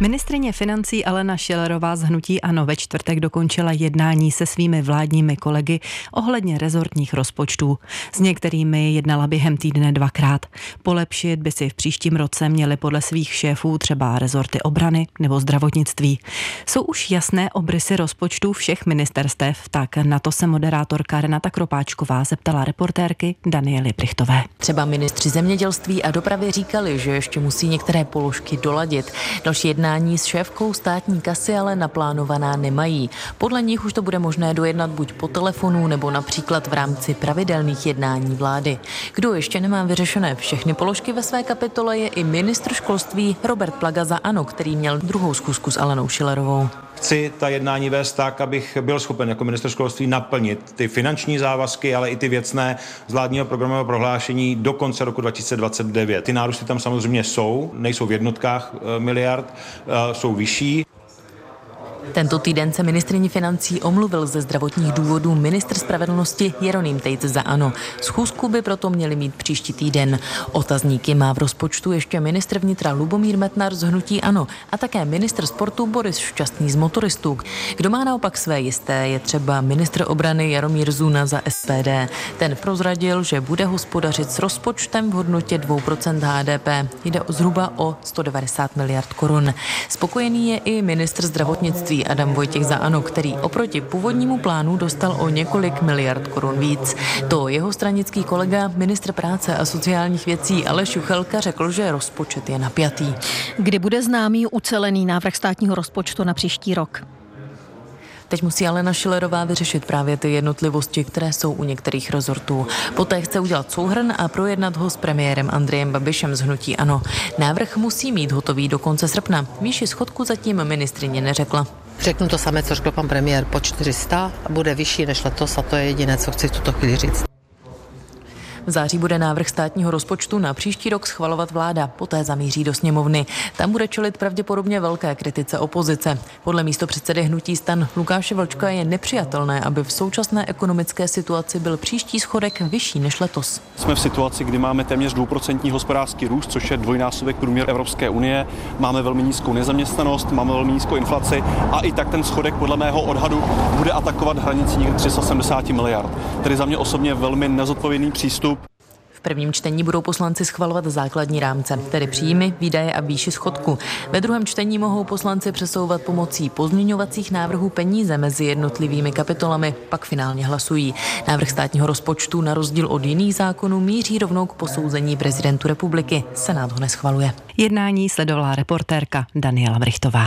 [SPEAKER 14] Ministryně financí Alena Schillerová z hnutí ANO ve čtvrtek dokončila jednání se svými vládními kolegy ohledně rezortních rozpočtů. S některými jednala během týdne dvakrát. Polepšit by si v příštím roce měly podle svých šéfů třeba rezorty obrany nebo zdravotnictví. Jsou už jasné obrysy rozpočtů všech ministerstev, tak na to se moderátorka Renata Kropáčková zeptala reportérky Daniely Brichtové.
[SPEAKER 15] Třeba ministři zemědělství a dopravy říkali, že ještě musí některé položky doladit. Další jednání s šéfkou státní kasy ale naplánovaná nemají. Podle nich už to bude možné dojednat buď po telefonu nebo například v rámci pravidelných jednání vlády. Kdo ještě nemá vyřešené všechny položky ve své kapitole, je i ministr školství Robert Plaga za ANO, který měl druhou schůzku s Alenou Schillerovou.
[SPEAKER 16] Chci ta jednání vést tak, abych byl schopen jako ministr školství naplnit ty finanční závazky, ale i ty věcné z vládního programového prohlášení do konce roku dva tisíce dvacet devět. Ty nárůsty tam samozřejmě jsou, nejsou v jednotkách miliard, jsou vyšší.
[SPEAKER 15] Tento týden se ministryni financí omluvil ze zdravotních důvodů ministr spravedlnosti Jeroným Tejc za ANO. Schůzku by proto měli mít příští týden. Otazníky má v rozpočtu ještě ministr vnitra Lubomír Metnar z hnutí ANO a také ministr sportu Boris Šťastný z motoristů. Kdo má naopak své jisté, je třeba ministr obrany Jaromír Zuna za S P D. Ten prozradil, že bude hospodařit s rozpočtem v hodnotě dvě procenta H D P. Jde zhruba o sto devadesát miliard korun. Spokojený je i ministr zdravotnictví Adam Vojtěch za ANO, který oproti původnímu plánu dostal o několik miliard korun víc. To jeho stranický kolega, ministr práce a sociálních věcí Aleš Juchelka, řekl, že rozpočet je napjatý.
[SPEAKER 17] Kdy bude známý ucelený návrh státního rozpočtu na příští rok?
[SPEAKER 15] Teď musí Alena Schillerová vyřešit právě ty jednotlivosti, které jsou u některých rezortů. Poté chce udělat souhrn a projednat ho s premiérem Andrejem Babišem z hnutí ANO. Návrh musí mít hotový do konce srpna. Výši schodku zatím ministryně neřekla.
[SPEAKER 18] Řeknu to samé, co řekl pan premiér, po čtyři sta a bude vyšší než letos a to je jediné, co chci v tuto chvíli říct.
[SPEAKER 15] V září bude návrh státního rozpočtu na příští rok schvalovat vláda, poté zamíří do sněmovny. Tam bude čelit pravděpodobně velké kritice opozice. Podle místopředsedy hnutí STAN Lukáše Vlčka je nepřijatelné, aby v současné ekonomické situaci byl příští schodek vyšší než letos.
[SPEAKER 19] Jsme v situaci, kdy máme téměř dvouprocentní hospodářský růst, což je dvojnásobek průměru Evropské unie. Máme velmi nízkou nezaměstnanost, máme velmi nízkou inflaci a i tak ten schodek podle mého odhadu bude atakovat hranici někde tři sta sedmdesát miliard. Tedy za mě osobně velmi nezodpovědný přístup.
[SPEAKER 15] V prvním čtení budou poslanci schvalovat základní rámce, tedy příjmy, výdaje a výši schodku. Ve druhém čtení mohou poslanci přesouvat pomocí pozměňovacích návrhů peníze mezi jednotlivými kapitolami, pak finálně hlasují. Návrh státního rozpočtu na rozdíl od jiných zákonů míří rovnou k posouzení prezidentu republiky. Senát ho neschvaluje.
[SPEAKER 14] Jednání sledovala reportérka Daniela Brichtová.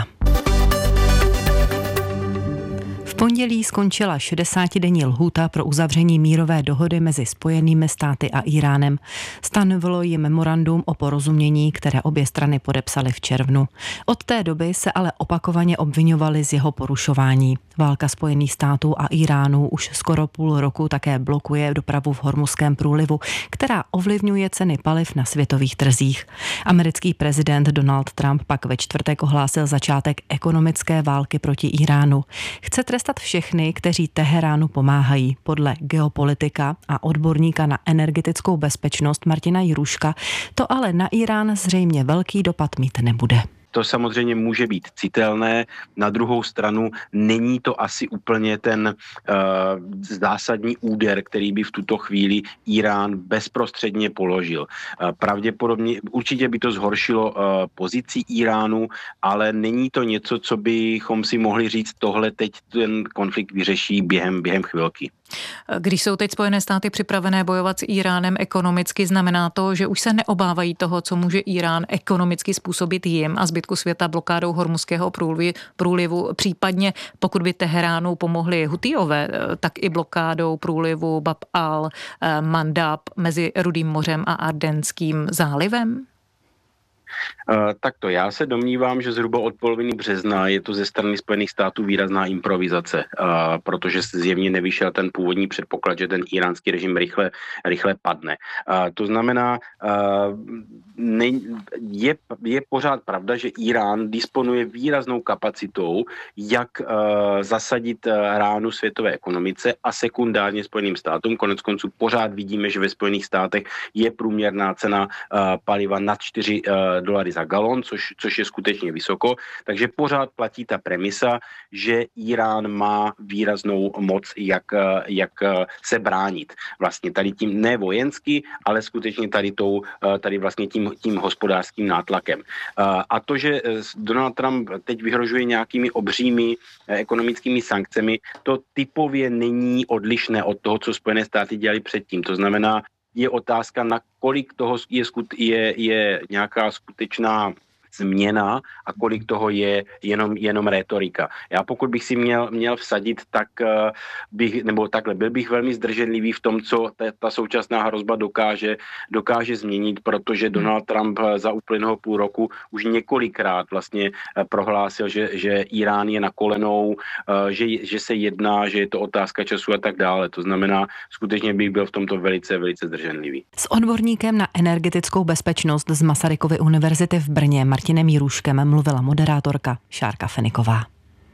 [SPEAKER 14] V pondělí skončila šedesátidenní lhůta pro uzavření mírové dohody mezi Spojenými státy a Íránem. Stanovilo ji memorandum o porozumění, které obě strany podepsaly v červnu. Od té doby se ale opakovaně obviňovali z jeho porušování. Válka Spojených států a Íránu už skoro půl roku také blokuje dopravu v Hormuzském průlivu, která ovlivňuje ceny paliv na světových trzích. Americký prezident Donald Trump pak ve čtvrtek ohlásil začátek ekonomické války proti Íránu. Chce trestat všechny, kteří Teheránu pomáhají. Podle geopolitika a odborníka na energetickou bezpečnost Martina Jiruška to ale na Írán zřejmě velký dopad mít nebude.
[SPEAKER 20] To samozřejmě může být citelné, na druhou stranu není to asi úplně ten uh, zásadní úder, který by v tuto chvíli Írán bezprostředně položil. Uh, pravděpodobně, určitě by to zhoršilo uh, pozici Íránu, ale není to něco, co bychom si mohli říct, tohle teď ten konflikt vyřeší během, během chvilky.
[SPEAKER 17] Když jsou teď Spojené státy připravené bojovat s Íránem ekonomicky, znamená to, že už se neobávají toho, co může Írán ekonomicky způsobit jim a zbytku světa blokádou Hormuzského průlivu, případně pokud by Teheránu pomohli Hutijové, tak i blokádou průlivu Bab al-Mandab mezi Rudým mořem a Ardenským zálivem?
[SPEAKER 20] Uh, takto, já se domnívám, že zhruba od poloviny března je to ze strany Spojených států výrazná improvizace, uh, protože zjevně nevyšel ten původní předpoklad, že ten íránský režim rychle, rychle padne. Uh, to znamená, uh, ne, je, je pořád pravda, že Írán disponuje výraznou kapacitou, jak uh, zasadit uh, ránu světové ekonomice a sekundárně Spojeným státům. Konec konců pořád vidíme, že ve Spojených státech je průměrná cena uh, paliva nad čtyři dolary za galon, což, což je skutečně vysoko. Takže pořád platí ta premisa, že Irán má výraznou moc, jak, jak se bránit. Vlastně tady tím ne vojensky, ale skutečně tady, tou, tady vlastně tím, tím hospodářským nátlakem. A to, že Donald Trump teď vyhrožuje nějakými obřími ekonomickými sankcemi, to typově není odlišné od toho, co Spojené státy dělali předtím. To znamená, je otázka, na kolik toho je, je, je nějaká skutečná změna a kolik toho je jenom, jenom rétorika. Já pokud bych si měl, měl vsadit, tak bych, nebo takhle, byl bych velmi zdrženlivý v tom, co ta, ta současná hrozba dokáže, dokáže změnit, protože Donald Trump za uplynulého půl roku už několikrát vlastně prohlásil, že, že Irán je na kolenou, že, že se jedná, že je to otázka času a tak dále. To znamená, skutečně bych byl v tomto velice, velice zdrženlivý.
[SPEAKER 14] S odborníkem na energetickou bezpečnost z Masarykovy univerzity v Brně Martinem Jiruškem mluvila moderátorka Šárka Feniková.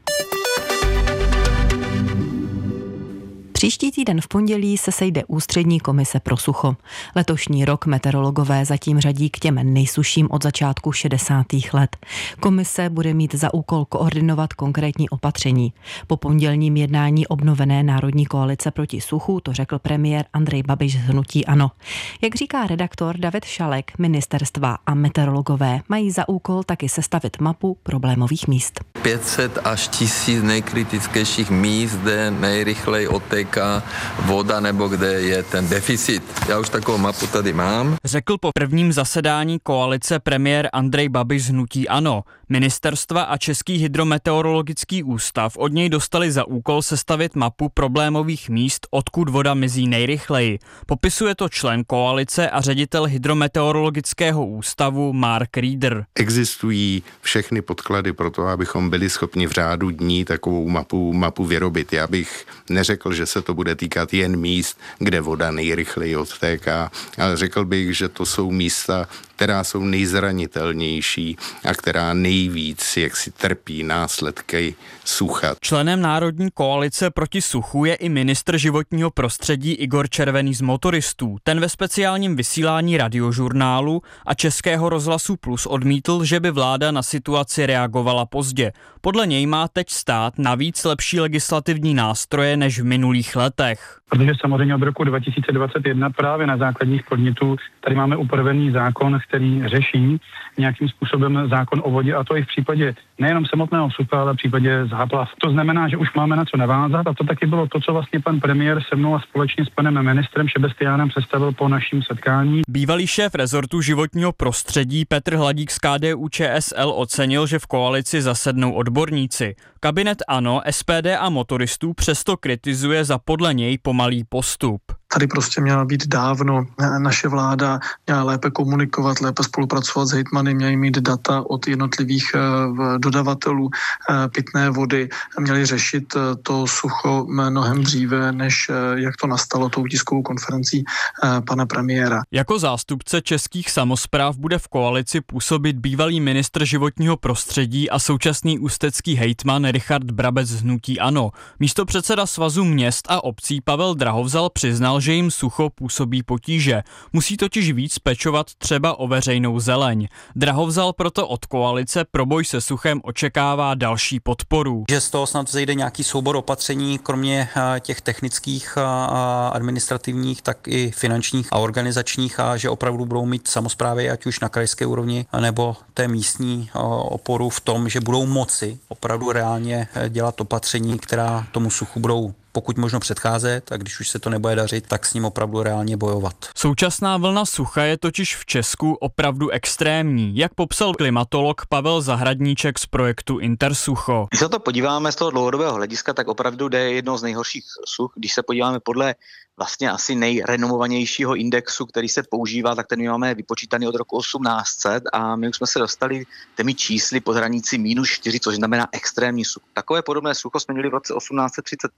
[SPEAKER 14] Příští týden v pondělí se sejde Ústřední komise pro sucho. Letošní rok meteorologové zatím řadí k těm nejsušším od začátku šedesátých let. Komise bude mít za úkol koordinovat konkrétní opatření. Po pondělním jednání obnovené Národní koalice proti suchu to řekl premiér Andrej Babiš z hnutí ANO. Jak říká redaktor David Šalek, ministerstva a meteorologové mají za úkol taky sestavit mapu problémových míst.
[SPEAKER 21] pět set až tisíc nejkritičtějších míst, kde nejrychleji otéká voda nebo kde je ten deficit. Já už takovou mapu tady mám.
[SPEAKER 22] Řekl po prvním zasedání koalice premiér Andrej Babiš z hnutí ANO. Ministerstva a Český hydrometeorologický ústav od něj dostali za úkol sestavit mapu problémových míst, odkud voda mizí nejrychleji. Popisuje to člen koalice a ředitel hydrometeorologického ústavu Mark Reeder.
[SPEAKER 23] Existují všechny podklady pro to, abychom byli schopni v řádu dní takovou mapu, mapu vyrobit. Já bych neřekl, že se to bude týkat jen míst, kde voda nejrychleji odtéká, ale řekl bych, že to jsou místa, která jsou nejzranitelnější a která nejvíc jaksi trpí následky sucha.
[SPEAKER 22] Členem Národní koalice proti suchu je i ministr životního prostředí Igor Červený z Motoristů. Ten ve speciálním vysílání Radiožurnálu a Českého rozhlasu Plus odmítl, že by vláda na situaci reagovala pozdě. Podle něj má teď stát navíc lepší legislativní nástroje než v minulých letech.
[SPEAKER 24] Protože samozřejmě od roku dva tisíce dvacet jedna právě na základních podnětů tady máme upravený zákon, který řeší nějakým způsobem zákon o vodě, a to i v případě nejenom samotného sucha, ale v případě záplav. To znamená, že už máme na co navázat, a to taky bylo to, co vlastně pan premiér se mnou a společně s panem ministrem Šebestiánem představil po naším setkání.
[SPEAKER 22] Bývalý šéf rezortu životního prostředí Petr Hladík z K D U Č S L ocenil, že v koalici zasednou odborníci. Kabinet ANO, S P D a Motoristů přesto kritizuje za podle něj pomalý postup.
[SPEAKER 25] Tady prostě měla být dávno naše vláda, měla lépe komunikovat, lépe spolupracovat s hejtmany, měli mít data od jednotlivých dodavatelů pitné vody, měli řešit to sucho mnohem dříve, než jak to nastalo tou tiskovou konferencí pana premiéra.
[SPEAKER 22] Jako zástupce českých samospráv bude v koalici působit bývalý ministr životního prostředí a současný ústecký hejtman Richard Brabec z hnutí ANO. Místopředseda Svazu měst a obcí Pavel Drahovzal přiznal, že jim sucho působí potíže. Musí totiž víc pečovat třeba o veřejnou zeleň. Drahovzal proto od koalice pro boj se suchem očekává další podporu.
[SPEAKER 26] Že z toho snad zejde nějaký soubor opatření, kromě těch technických a administrativních, tak i finančních a organizačních, a že opravdu budou mít samosprávy, ať už na krajské úrovni, nebo té místní oporu v tom, že budou moci opravdu reálně dělat opatření, která tomu suchu budou pokud možno předcházet, a když už se to nebude dařit, tak s ním opravdu reálně bojovat.
[SPEAKER 22] Současná vlna sucha je totiž v Česku opravdu extrémní, jak popsal klimatolog Pavel Zahradníček z projektu Intersucho.
[SPEAKER 27] Když se to podíváme z toho dlouhodobého hlediska, tak opravdu jde jednou z nejhorších such. Když se podíváme podle vlastně asi nejrenomovanějšího indexu, který se používá, tak ten máme vypočítaný od roku osmnáct set a my už jsme se dostali těmi čísly pod hranici minus čtyři, což znamená extrémní sucho. Takové podobné sucho jsme měli v roce osmnáct set třicet pět,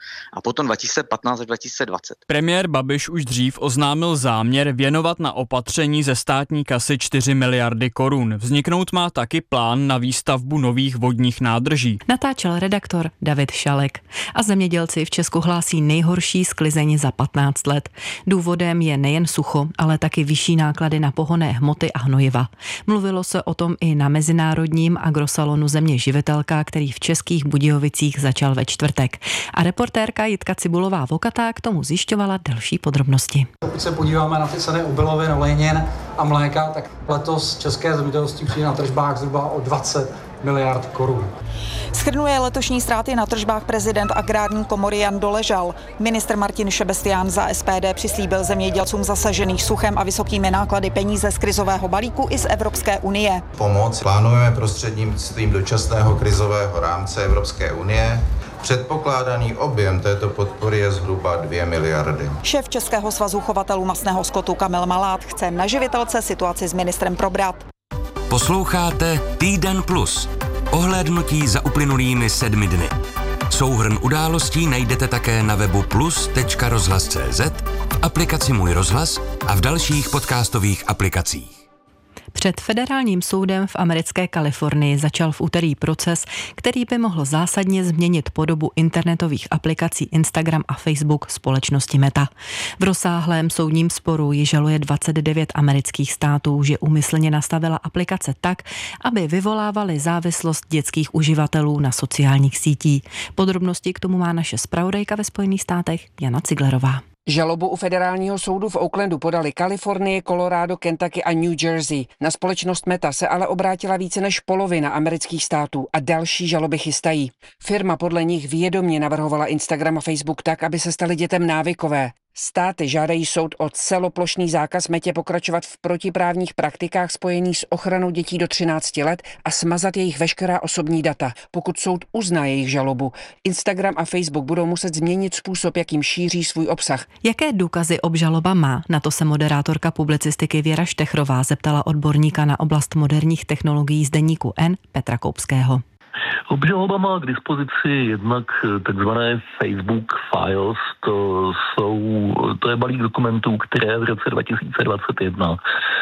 [SPEAKER 27] a potom dva tisíce patnáct až dva tisíce dvacet.
[SPEAKER 22] Premiér Babiš už dřív oznámil záměr věnovat na opatření ze státní kasy čtyři miliardy korun. Vzniknout má taky plán na výstavbu nových vodních nádrží.
[SPEAKER 14] Natáčel redaktor David Šalek. A zemědělci v Česku hlásí nejhorší sklizeň za patnáct let. Důvodem je nejen sucho, ale taky vyšší náklady na pohonné hmoty a hnojiva. Mluvilo se o tom i na mezinárodním agrosalonu Země živitelka, který v Českých Budějovicích začal ve čtvrtek. A reportérka Jitka Cibulová-Vokatá k tomu zjišťovala další podrobnosti.
[SPEAKER 1] Pokud se podíváme na ty ceny obilovin, olejnin a mléka, tak letos české zemědělství přijde na tržbách zhruba o dvacet miliard korun.
[SPEAKER 13] Shrnuje letošní ztráty na tržbách prezident Agrární komory Jan Doležal. Ministr Martin Šebestián za S P D přislíbil zemědělcům zasažených suchem a vysokými náklady peníze z krizového balíku i z Evropské unie.
[SPEAKER 2] Pomoc plánujeme prostřednictvím dočasného krizového rámce Evropské unie. Předpokládaný objem této podpory je zhruba dvě miliardy.
[SPEAKER 13] Šéf Českého svazu chovatelů masného skotu Kamil Malát chce na živitelce situaci s ministrem probrat.
[SPEAKER 4] Posloucháte Týden plus. Ohlédnutí za uplynulými sedmi dny. Souhrn událostí najdete také na webu plus tečka rozhlas tečka cé zet, v aplikaci Můj rozhlas a v dalších podcastových aplikacích.
[SPEAKER 14] Před federálním soudem v americké Kalifornii začal v úterý proces, který by mohl zásadně změnit podobu internetových aplikací Instagram a Facebook společnosti Meta. V rozsáhlém soudním sporu ji žaluje dvacet devět amerických států, že úmyslně nastavila aplikace tak, aby vyvolávaly závislost dětských uživatelů na sociálních sítích. Podrobnosti k tomu má naše zpravodajka ve Spojených státech Jana Ciglerová.
[SPEAKER 3] Žalobu u federálního soudu v Oaklandu podali Kalifornie, Colorado, Kentucky a New Jersey. Na společnost Meta se ale obrátila více než polovina amerických států a další žaloby chystají. Firma podle nich vědomě navrhovala Instagram a Facebook tak, aby se staly dětem návykové. Státy žádají soud o celoplošný zákaz Metě pokračovat v protiprávních praktikách spojených s ochranou dětí do třinácti let a smazat jejich veškerá osobní data. Pokud soud uzná jejich žalobu, Instagram a Facebook budou muset změnit způsob, jakým šíří svůj obsah.
[SPEAKER 14] Jaké důkazy obžaloba má? Na to se moderátorka publicistiky Věra Štechrová zeptala odborníka na oblast moderních technologií z deníku N Petra Koupského.
[SPEAKER 5] Obžaloba má k dispozici jednak takzvané Facebook Files, to, jsou, to je balík dokumentů, které v roce dva tisíce dvacet jedna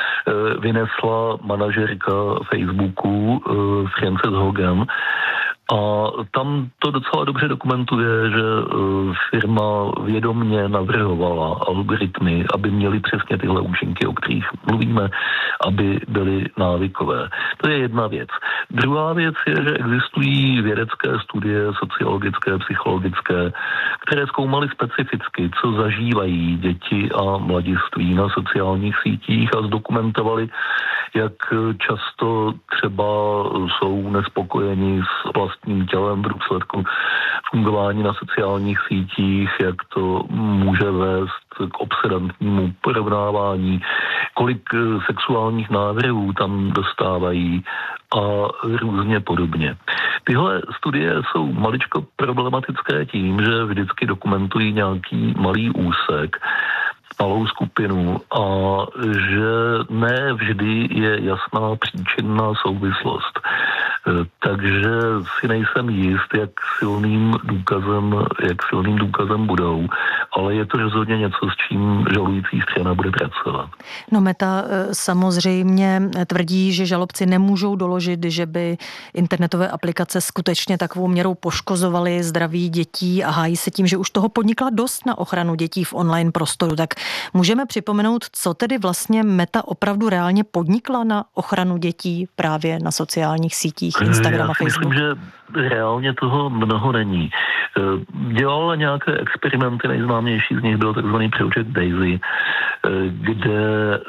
[SPEAKER 5] vynesla manažerka Facebooku Frances Hogan. A tam to docela dobře dokumentuje, že firma vědomně navrhovala algoritmy, aby měly přesně tyhle účinky, o kterých mluvíme, aby byly návykové. To je jedna věc. Druhá věc je, že existují vědecké studie, sociologické, psychologické, které zkoumaly specificky, co zažívají děti a mladiství na sociálních sítích a zdokumentovali, jak často třeba jsou nespokojeni s vlastním tělem v důsledku fungování na sociálních sítích, jak to může vést k obsedantnímu porovnávání, kolik sexuálních návrhů tam dostávají a různě podobně. Tyhle studie jsou maličko problematické tím, že vždycky dokumentují nějaký malý úsek, malou skupinu a že ne vždy je jasná příčinná souvislost. Takže si nejsem jist, jak silným důkazem, jak silným důkazem budou, ale je to rozhodně něco, s čím žalující strana bude pracovat.
[SPEAKER 7] No Meta samozřejmě tvrdí, že žalobci nemůžou doložit, že by internetové aplikace skutečně takovou měrou poškozovaly zdraví dětí a hájí se tím, že už toho podnikla dost na ochranu dětí v online prostoru. Tak můžeme připomenout, co tedy vlastně Meta opravdu reálně podnikla na ochranu dětí právě na sociálních sítích Instagram a Facebook?
[SPEAKER 5] Já si myslím, že reálně toho mnoho není. Dělala nějaké experimenty, nejznámější z nich byl takzvaný Project Daisy, kde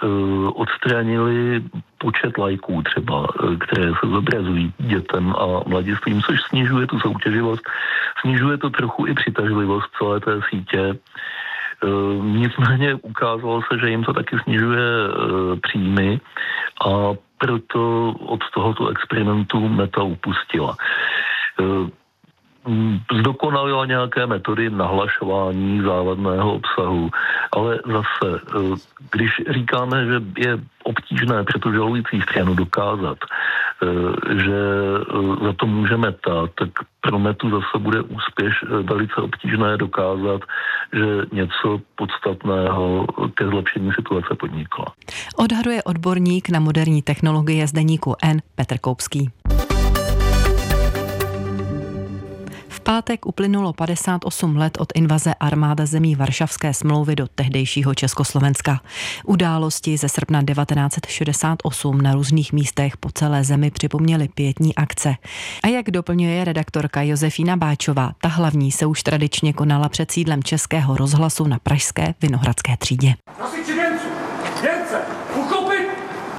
[SPEAKER 5] odstranili počet lajků třeba, které se zobrazují dětem a mladistvím, což snižuje tu soutěživost, snižuje to trochu i přitažlivost celé té sítě. Nicméně ukázalo se, že jim to taky snižuje příjmy a proto od tohoto experimentu Meta upustila. Zdokonalila nějaké metody nahlašování závadného obsahu, ale zase, když říkáme, že je obtížné pro tu žalující stranu dokázat, že za to můžeme tát, tak pro Metu zase bude úspěš velice obtížné dokázat, že něco podstatného ke zlepšení situace podnikla.
[SPEAKER 14] Odhaduje odborník na moderní technologie z deníku N Petr Koupský. V pátek uplynulo padesát osm let od invaze armáda zemí Varšavské smlouvy do tehdejšího Československa. Události ze srpna devatenáct set šedesát osm na různých místech po celé zemi připomněly pietní akce. A jak doplňuje redaktorka Josefína Báčová, ta hlavní se už tradičně konala před sídlem Českého rozhlasu na pražské Vinohradské třídě.
[SPEAKER 6] Nosiči věnců, věnce, uchopit!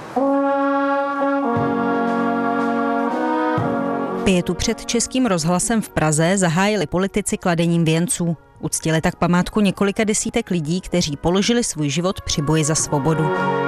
[SPEAKER 8] Pietu před Českým rozhlasem v Praze zahájili politici kladením věnců. Uctili tak památku několika desítek lidí, kteří položili svůj život při boji za svobodu.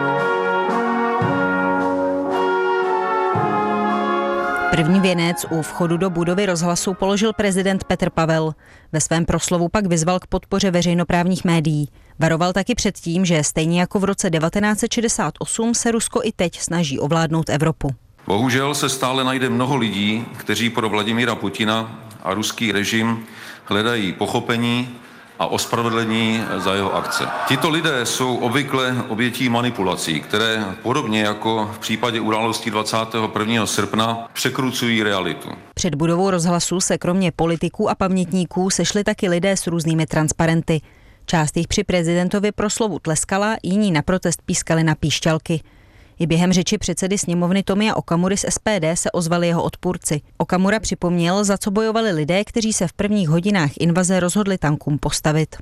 [SPEAKER 8] První věnec u vchodu do budovy rozhlasu položil prezident Petr Pavel. Ve svém proslovu pak vyzval k podpoře veřejnoprávních médií. Varoval taky před tím, že stejně jako v roce devatenáct set šedesát osm se Rusko i teď snaží ovládnout Evropu.
[SPEAKER 9] Bohužel se stále najde mnoho lidí, kteří pro Vladimíra Putina a ruský režim hledají pochopení a ospravedlnění za jeho akce. Tito lidé jsou obvykle obětí manipulací, které podobně jako v případě událostí dvacátého prvního srpna překrucují realitu.
[SPEAKER 8] Před budovou rozhlasu se kromě politiků a pamětníků sešli taky lidé s různými transparenty. Část jich při prezidentovi proslovu tleskala, jiní na protest pískali na píšťalky. I během řeči předsedy sněmovny Tomia Okamury z S P D se ozvali jeho odpůrci. Okamura připomněl, za co bojovali lidé, kteří se v prvních hodinách invaze rozhodli tankům postavit.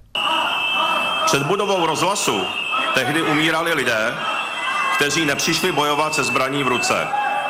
[SPEAKER 10] Před budovou rozhlasu tehdy umírali lidé, kteří nepřišli bojovat se zbraní v ruce.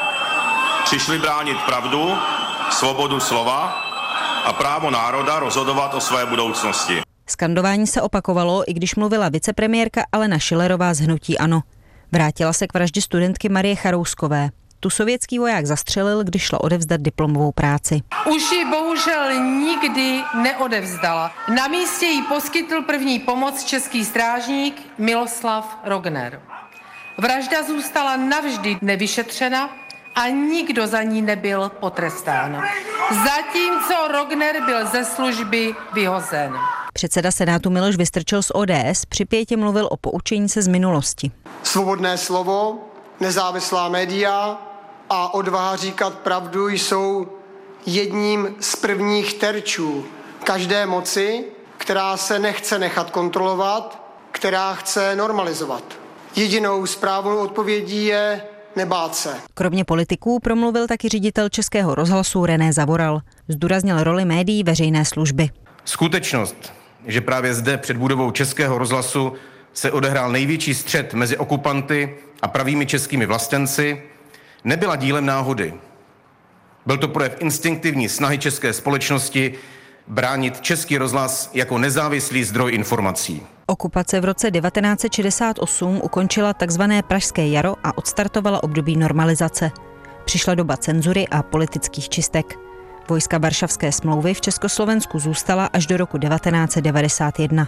[SPEAKER 10] Přišli bránit pravdu, svobodu slova a právo národa rozhodovat o své budoucnosti.
[SPEAKER 8] Skandování se opakovalo, i když mluvila vicepremiérka Alena Schillerová z hnutí ANO. Vrátila se k vraždě studentky Marie Charouskové. Tu sovětský voják zastřelil, když šla odevzdat diplomovou práci.
[SPEAKER 11] Už ji bohužel nikdy neodevzdala. Na místě jí poskytl první pomoc český strážník Miloslav Rogner. Vražda zůstala navždy nevyšetřena a nikdo za ní nebyl potrestán. Zatímco Rogner byl ze služby vyhozen.
[SPEAKER 8] Předseda Senátu Miloš Vystrčil z O D S při Pietě mluvil o poučení se z minulosti.
[SPEAKER 12] Svobodné slovo, nezávislá média a odvaha říkat pravdu jsou jedním z prvních terčů každé moci, která se nechce nechat kontrolovat, která chce normalizovat. Jedinou správnou odpovědí je nebát se.
[SPEAKER 8] Kromě politiků promluvil taky ředitel Českého rozhlasu René Zavoral. Zdůraznil roli médií veřejné služby.
[SPEAKER 16] Skutečnost, že právě zde před budovou Českého rozhlasu se odehrál největší střet mezi okupanty a pravými českými vlastenci, nebyla dílem náhody. Byl to projev instinktivní snahy české společnosti bránit Český rozhlas jako nezávislý zdroj informací.
[SPEAKER 8] Okupace v roce devatenáct set šedesát osm ukončila takzvané Pražské jaro a odstartovala období normalizace. Přišla doba cenzury a politických čistek. Vojska Varšavské smlouvy v Československu zůstala až do roku devatenáct set devadesát jedna.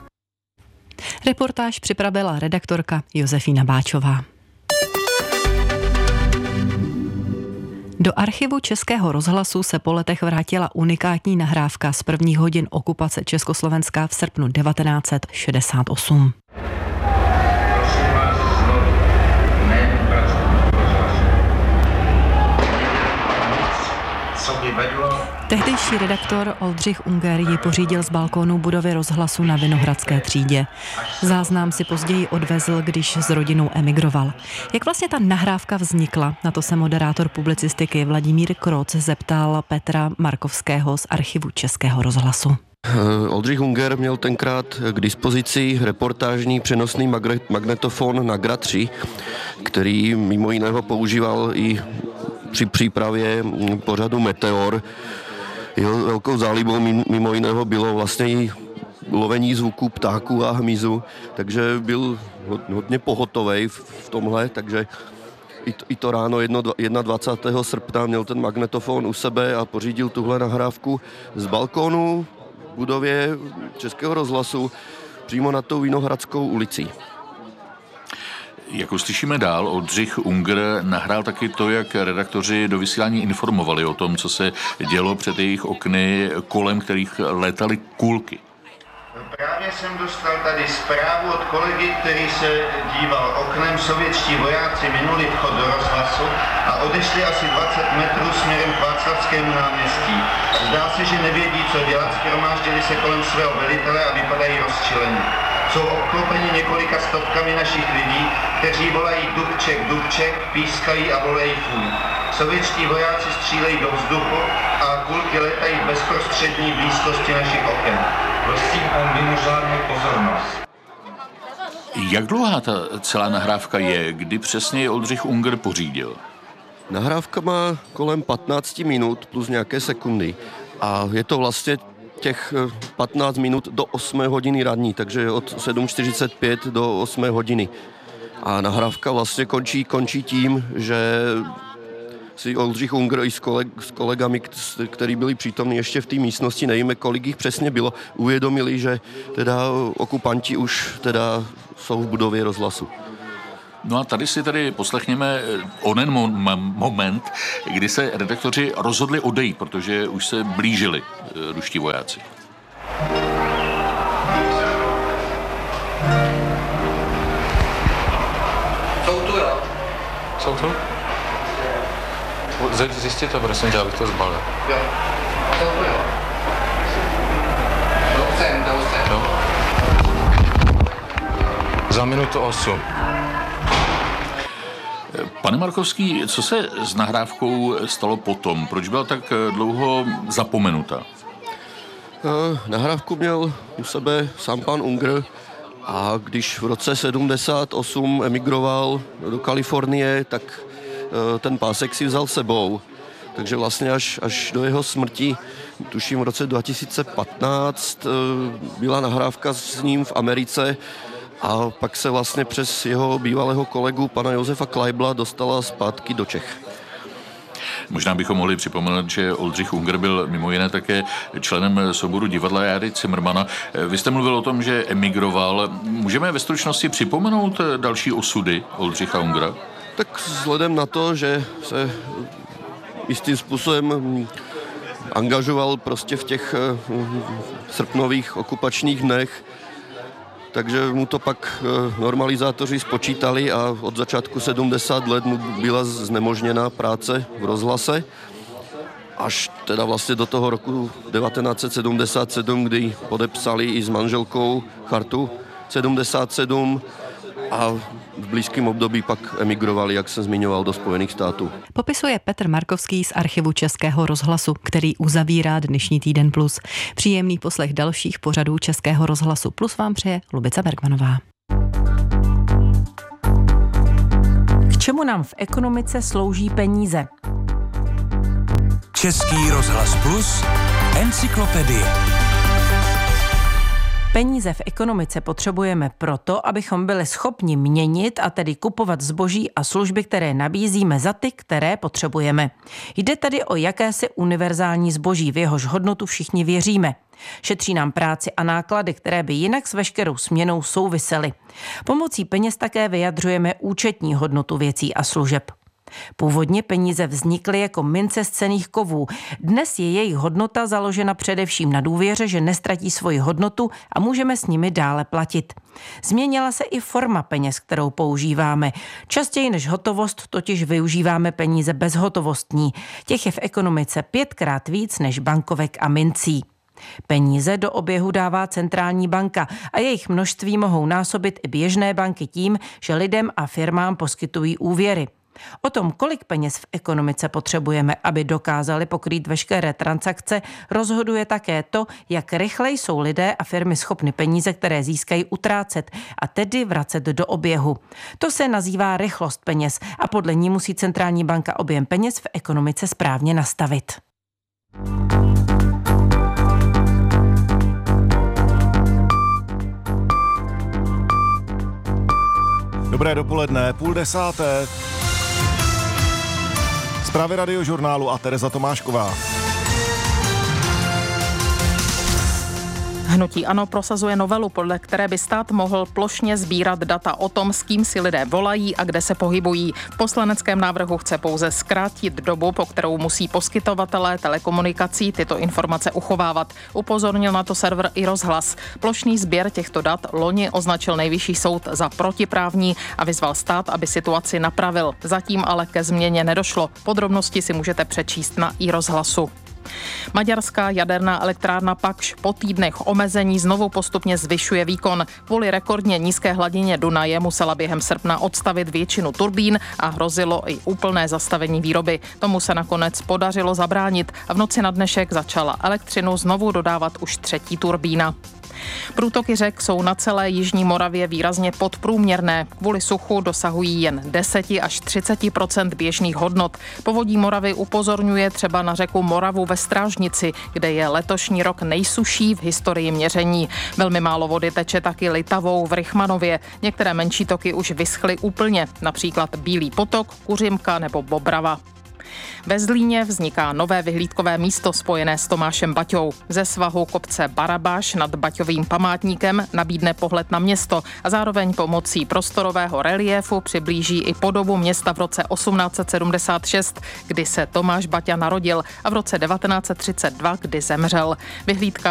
[SPEAKER 14] Reportáž připravila redaktorka Josefína Báčová. Do archivu Českého rozhlasu se po letech vrátila unikátní nahrávka z prvních hodin okupace Československa v srpnu devatenáct set šedesát osm. Tehdejší redaktor Oldřich Unger ji pořídil z balkónu budovy rozhlasu na Vinohradské třídě. Záznam si později odvezl, když s rodinou emigroval. Jak vlastně ta nahrávka vznikla? Na to se moderátor publicistiky Vladimír Kroc zeptal Petra Markovského z archivu Českého rozhlasu.
[SPEAKER 28] Oldřich Unger měl tenkrát k dispozici reportážní přenosný magnetofon Nagra tři, který mimo jiného používal i při přípravě pořadu Meteor. Jeho velkou zálibou mimo jiného bylo vlastně i lovení zvuků ptáků a hmyzu, takže byl hodně pohotovej v tomhle, takže i to, i to ráno dvacátého prvního srpna měl ten magnetofon u sebe a pořídil tuhle nahrávku z balkónu v budově Českého rozhlasu přímo nad tou Vinohradskou ulicí.
[SPEAKER 15] Jak uslyšíme dál, Oldřich Unger nahrál taky to, jak redaktoři do vysílání informovali o tom, co se dělo před jejich okny, kolem kterých létaly kulky.
[SPEAKER 2] Právě jsem dostal tady zprávu od kolegy, který se díval oknem. Sovětští vojáci minuli vchod do rozhlasu a odešli asi dvacet metrů směrem k Václavskému náměstí. Zdá se, že nevědí, co dělat, shromáždili se kolem svého velitele a vypadají rozčilení. Jsou obklopeni několika stovkami našich lidí, kteří volají Dubček, Dubček, pískají a volají fuj. Sovětští vojáci střílejí do vzduchu a kulky letají v bezprostřední blízkosti našich oken. Prosím o mimořádnou pozornost.
[SPEAKER 15] Jak dlouhá ta celá nahrávka je? Kdy přesně je Oldřich Unger pořídil?
[SPEAKER 28] Nahrávka má kolem patnáct minut plus nějaké sekundy. A je to vlastně těch patnáct minut do osmé hodiny ranní, takže od sedm čtyřicet pět do osmé hodiny. A nahrávka vlastně končí, končí tím, že si Oldřich Unger i s, koleg, s kolegami, kteří byli přítomní ještě v té místnosti, nevíme, kolik jich přesně bylo, uvědomili, že teda okupanti už teda jsou v budově rozhlasu.
[SPEAKER 15] No a tady si tady poslechněme onen mo- moment, kdy se redaktoři rozhodli odejít, protože už se blížili ruští vojáci.
[SPEAKER 17] Jsou tu, jo?
[SPEAKER 18] Jsou tu? Zjistěte to, prosím tě, abych to zbalil.
[SPEAKER 17] Jo. Jsou tu, jo? Jdou sem, jdou sem.
[SPEAKER 18] Jo. Za minutu osm.
[SPEAKER 15] Pane Markovský, co se s nahrávkou stalo potom? Proč byla tak dlouho zapomenuta?
[SPEAKER 28] Nahrávku měl u sebe sám pan Unger a když v roce sedmdesát osm emigroval do Kalifornie, tak ten pásek si vzal sebou. Takže vlastně až, až do jeho smrti, tuším v roce dva tisíce patnáct, byla nahrávka s ním v Americe a pak se vlastně přes jeho bývalého kolegu, pana Josefa Kleibla, dostala zpátky do Čech.
[SPEAKER 15] Možná bychom mohli připomenout, že Oldřich Unger byl mimo jiné také členem souboru divadla Járy Cimrmana. Vy jste mluvil o tom, že emigroval. Můžeme ve stručnosti připomenout další osudy Oldřicha Ungera?
[SPEAKER 28] Tak vzhledem na to, že se jistým způsobem angažoval prostě v těch srpnových okupačních dnech, takže mu to pak normalizátoři spočítali a od začátku sedmdesát let mu byla znemožněna práce v rozhlase, až teda vlastně do toho roku devatenáct set sedmdesát sedm, kdy podepsali i s manželkou chartu sedmdesát sedm a v blízkém období pak emigrovali, jak jsem zmiňoval, do Spojených států.
[SPEAKER 14] Popisuje Petr Markovský z archivu Českého rozhlasu, který uzavírá dnešní Týden Plus. Příjemný poslech dalších pořadů Českého rozhlasu Plus vám přeje Lubica Bergmanová.
[SPEAKER 19] K čemu nám v ekonomice slouží peníze?
[SPEAKER 4] Český rozhlas Plus, encyklopedie.
[SPEAKER 19] Peníze v ekonomice potřebujeme proto, abychom byli schopni měnit a tedy kupovat zboží a služby, které nabízíme za ty, které potřebujeme. Jde tedy o jakési univerzální zboží, v jehož hodnotu všichni věříme. Šetří nám práci a náklady, které by jinak s veškerou směnou souvisely. Pomocí peněz také vyjadřujeme účetní hodnotu věcí a služeb. Původně peníze vznikly jako mince z cenných kovů. Dnes je jejich hodnota založena především na důvěře, že nestratí svoji hodnotu a můžeme s nimi dále platit. Změnila se i forma peněz, kterou používáme. Častěji než hotovost totiž využíváme peníze bezhotovostní. Těch je v ekonomice pětkrát víc než bankovek a mincí. Peníze do oběhu dává centrální banka a jejich množství mohou násobit i běžné banky tím, že lidem a firmám poskytují úvěry. O tom, kolik peněz v ekonomice potřebujeme, aby dokázali pokrýt veškeré transakce, rozhoduje také to, jak rychle jsou lidé a firmy schopny peníze, které získají, utrácet a tedy vracet do oběhu. To se nazývá rychlost peněz a podle ní musí centrální banka objem peněz v ekonomice správně nastavit.
[SPEAKER 20] Dobré dopoledne, půl desáté. Zprávy Radiožurnálu a Tereza Tomášková.
[SPEAKER 1] Hnutí ANO prosazuje novelu, podle které by stát mohl plošně sbírat data o tom, s kým si lidé volají a kde se pohybují. V poslaneckém návrhu chce pouze zkrátit dobu, po kterou musí poskytovatelé telekomunikací tyto informace uchovávat. Upozornil na to server i Rozhlas. Plošný sběr těchto dat loni označil Nejvyšší soud za protiprávní a vyzval stát, aby situaci napravil. Zatím ale ke změně nedošlo. Podrobnosti si můžete přečíst na i Rozhlasu. Maďarská jaderná elektrárna Pakš po týdnech omezení znovu postupně zvyšuje výkon. Kvůli rekordně nízké hladině Dunaje musela během srpna odstavit většinu turbín a hrozilo i úplné zastavení výroby. Tomu se nakonec podařilo zabránit a v noci na dnešek začala elektřinu znovu dodávat už třetí turbína. Průtoky řek jsou na celé jižní Moravě výrazně podprůměrné. Kvůli suchu dosahují jen deset až třicet procent běžných hodnot. Povodí Moravy upozorňuje třeba na řeku Moravu ve Strážnici, kde je letošní rok nejsušší v historii měření. Velmi málo vody teče taky Litavou v Rychmanově. Některé menší toky už vyschly úplně, například Bílý potok, Kuřimka nebo Bobrava. Ve Zlíně vzniká nové vyhlídkové místo spojené s Tomášem Baťou. Ze svahu kopce Barabáš nad Baťovým památníkem nabídne pohled na město a zároveň pomocí prostorového reliéfu přiblíží i podobu města v roce osmnáct set sedmdesát šest, kdy se Tomáš Baťa narodil, a v roce devatenáct set třicet dva, kdy zemřel. Vyhlídka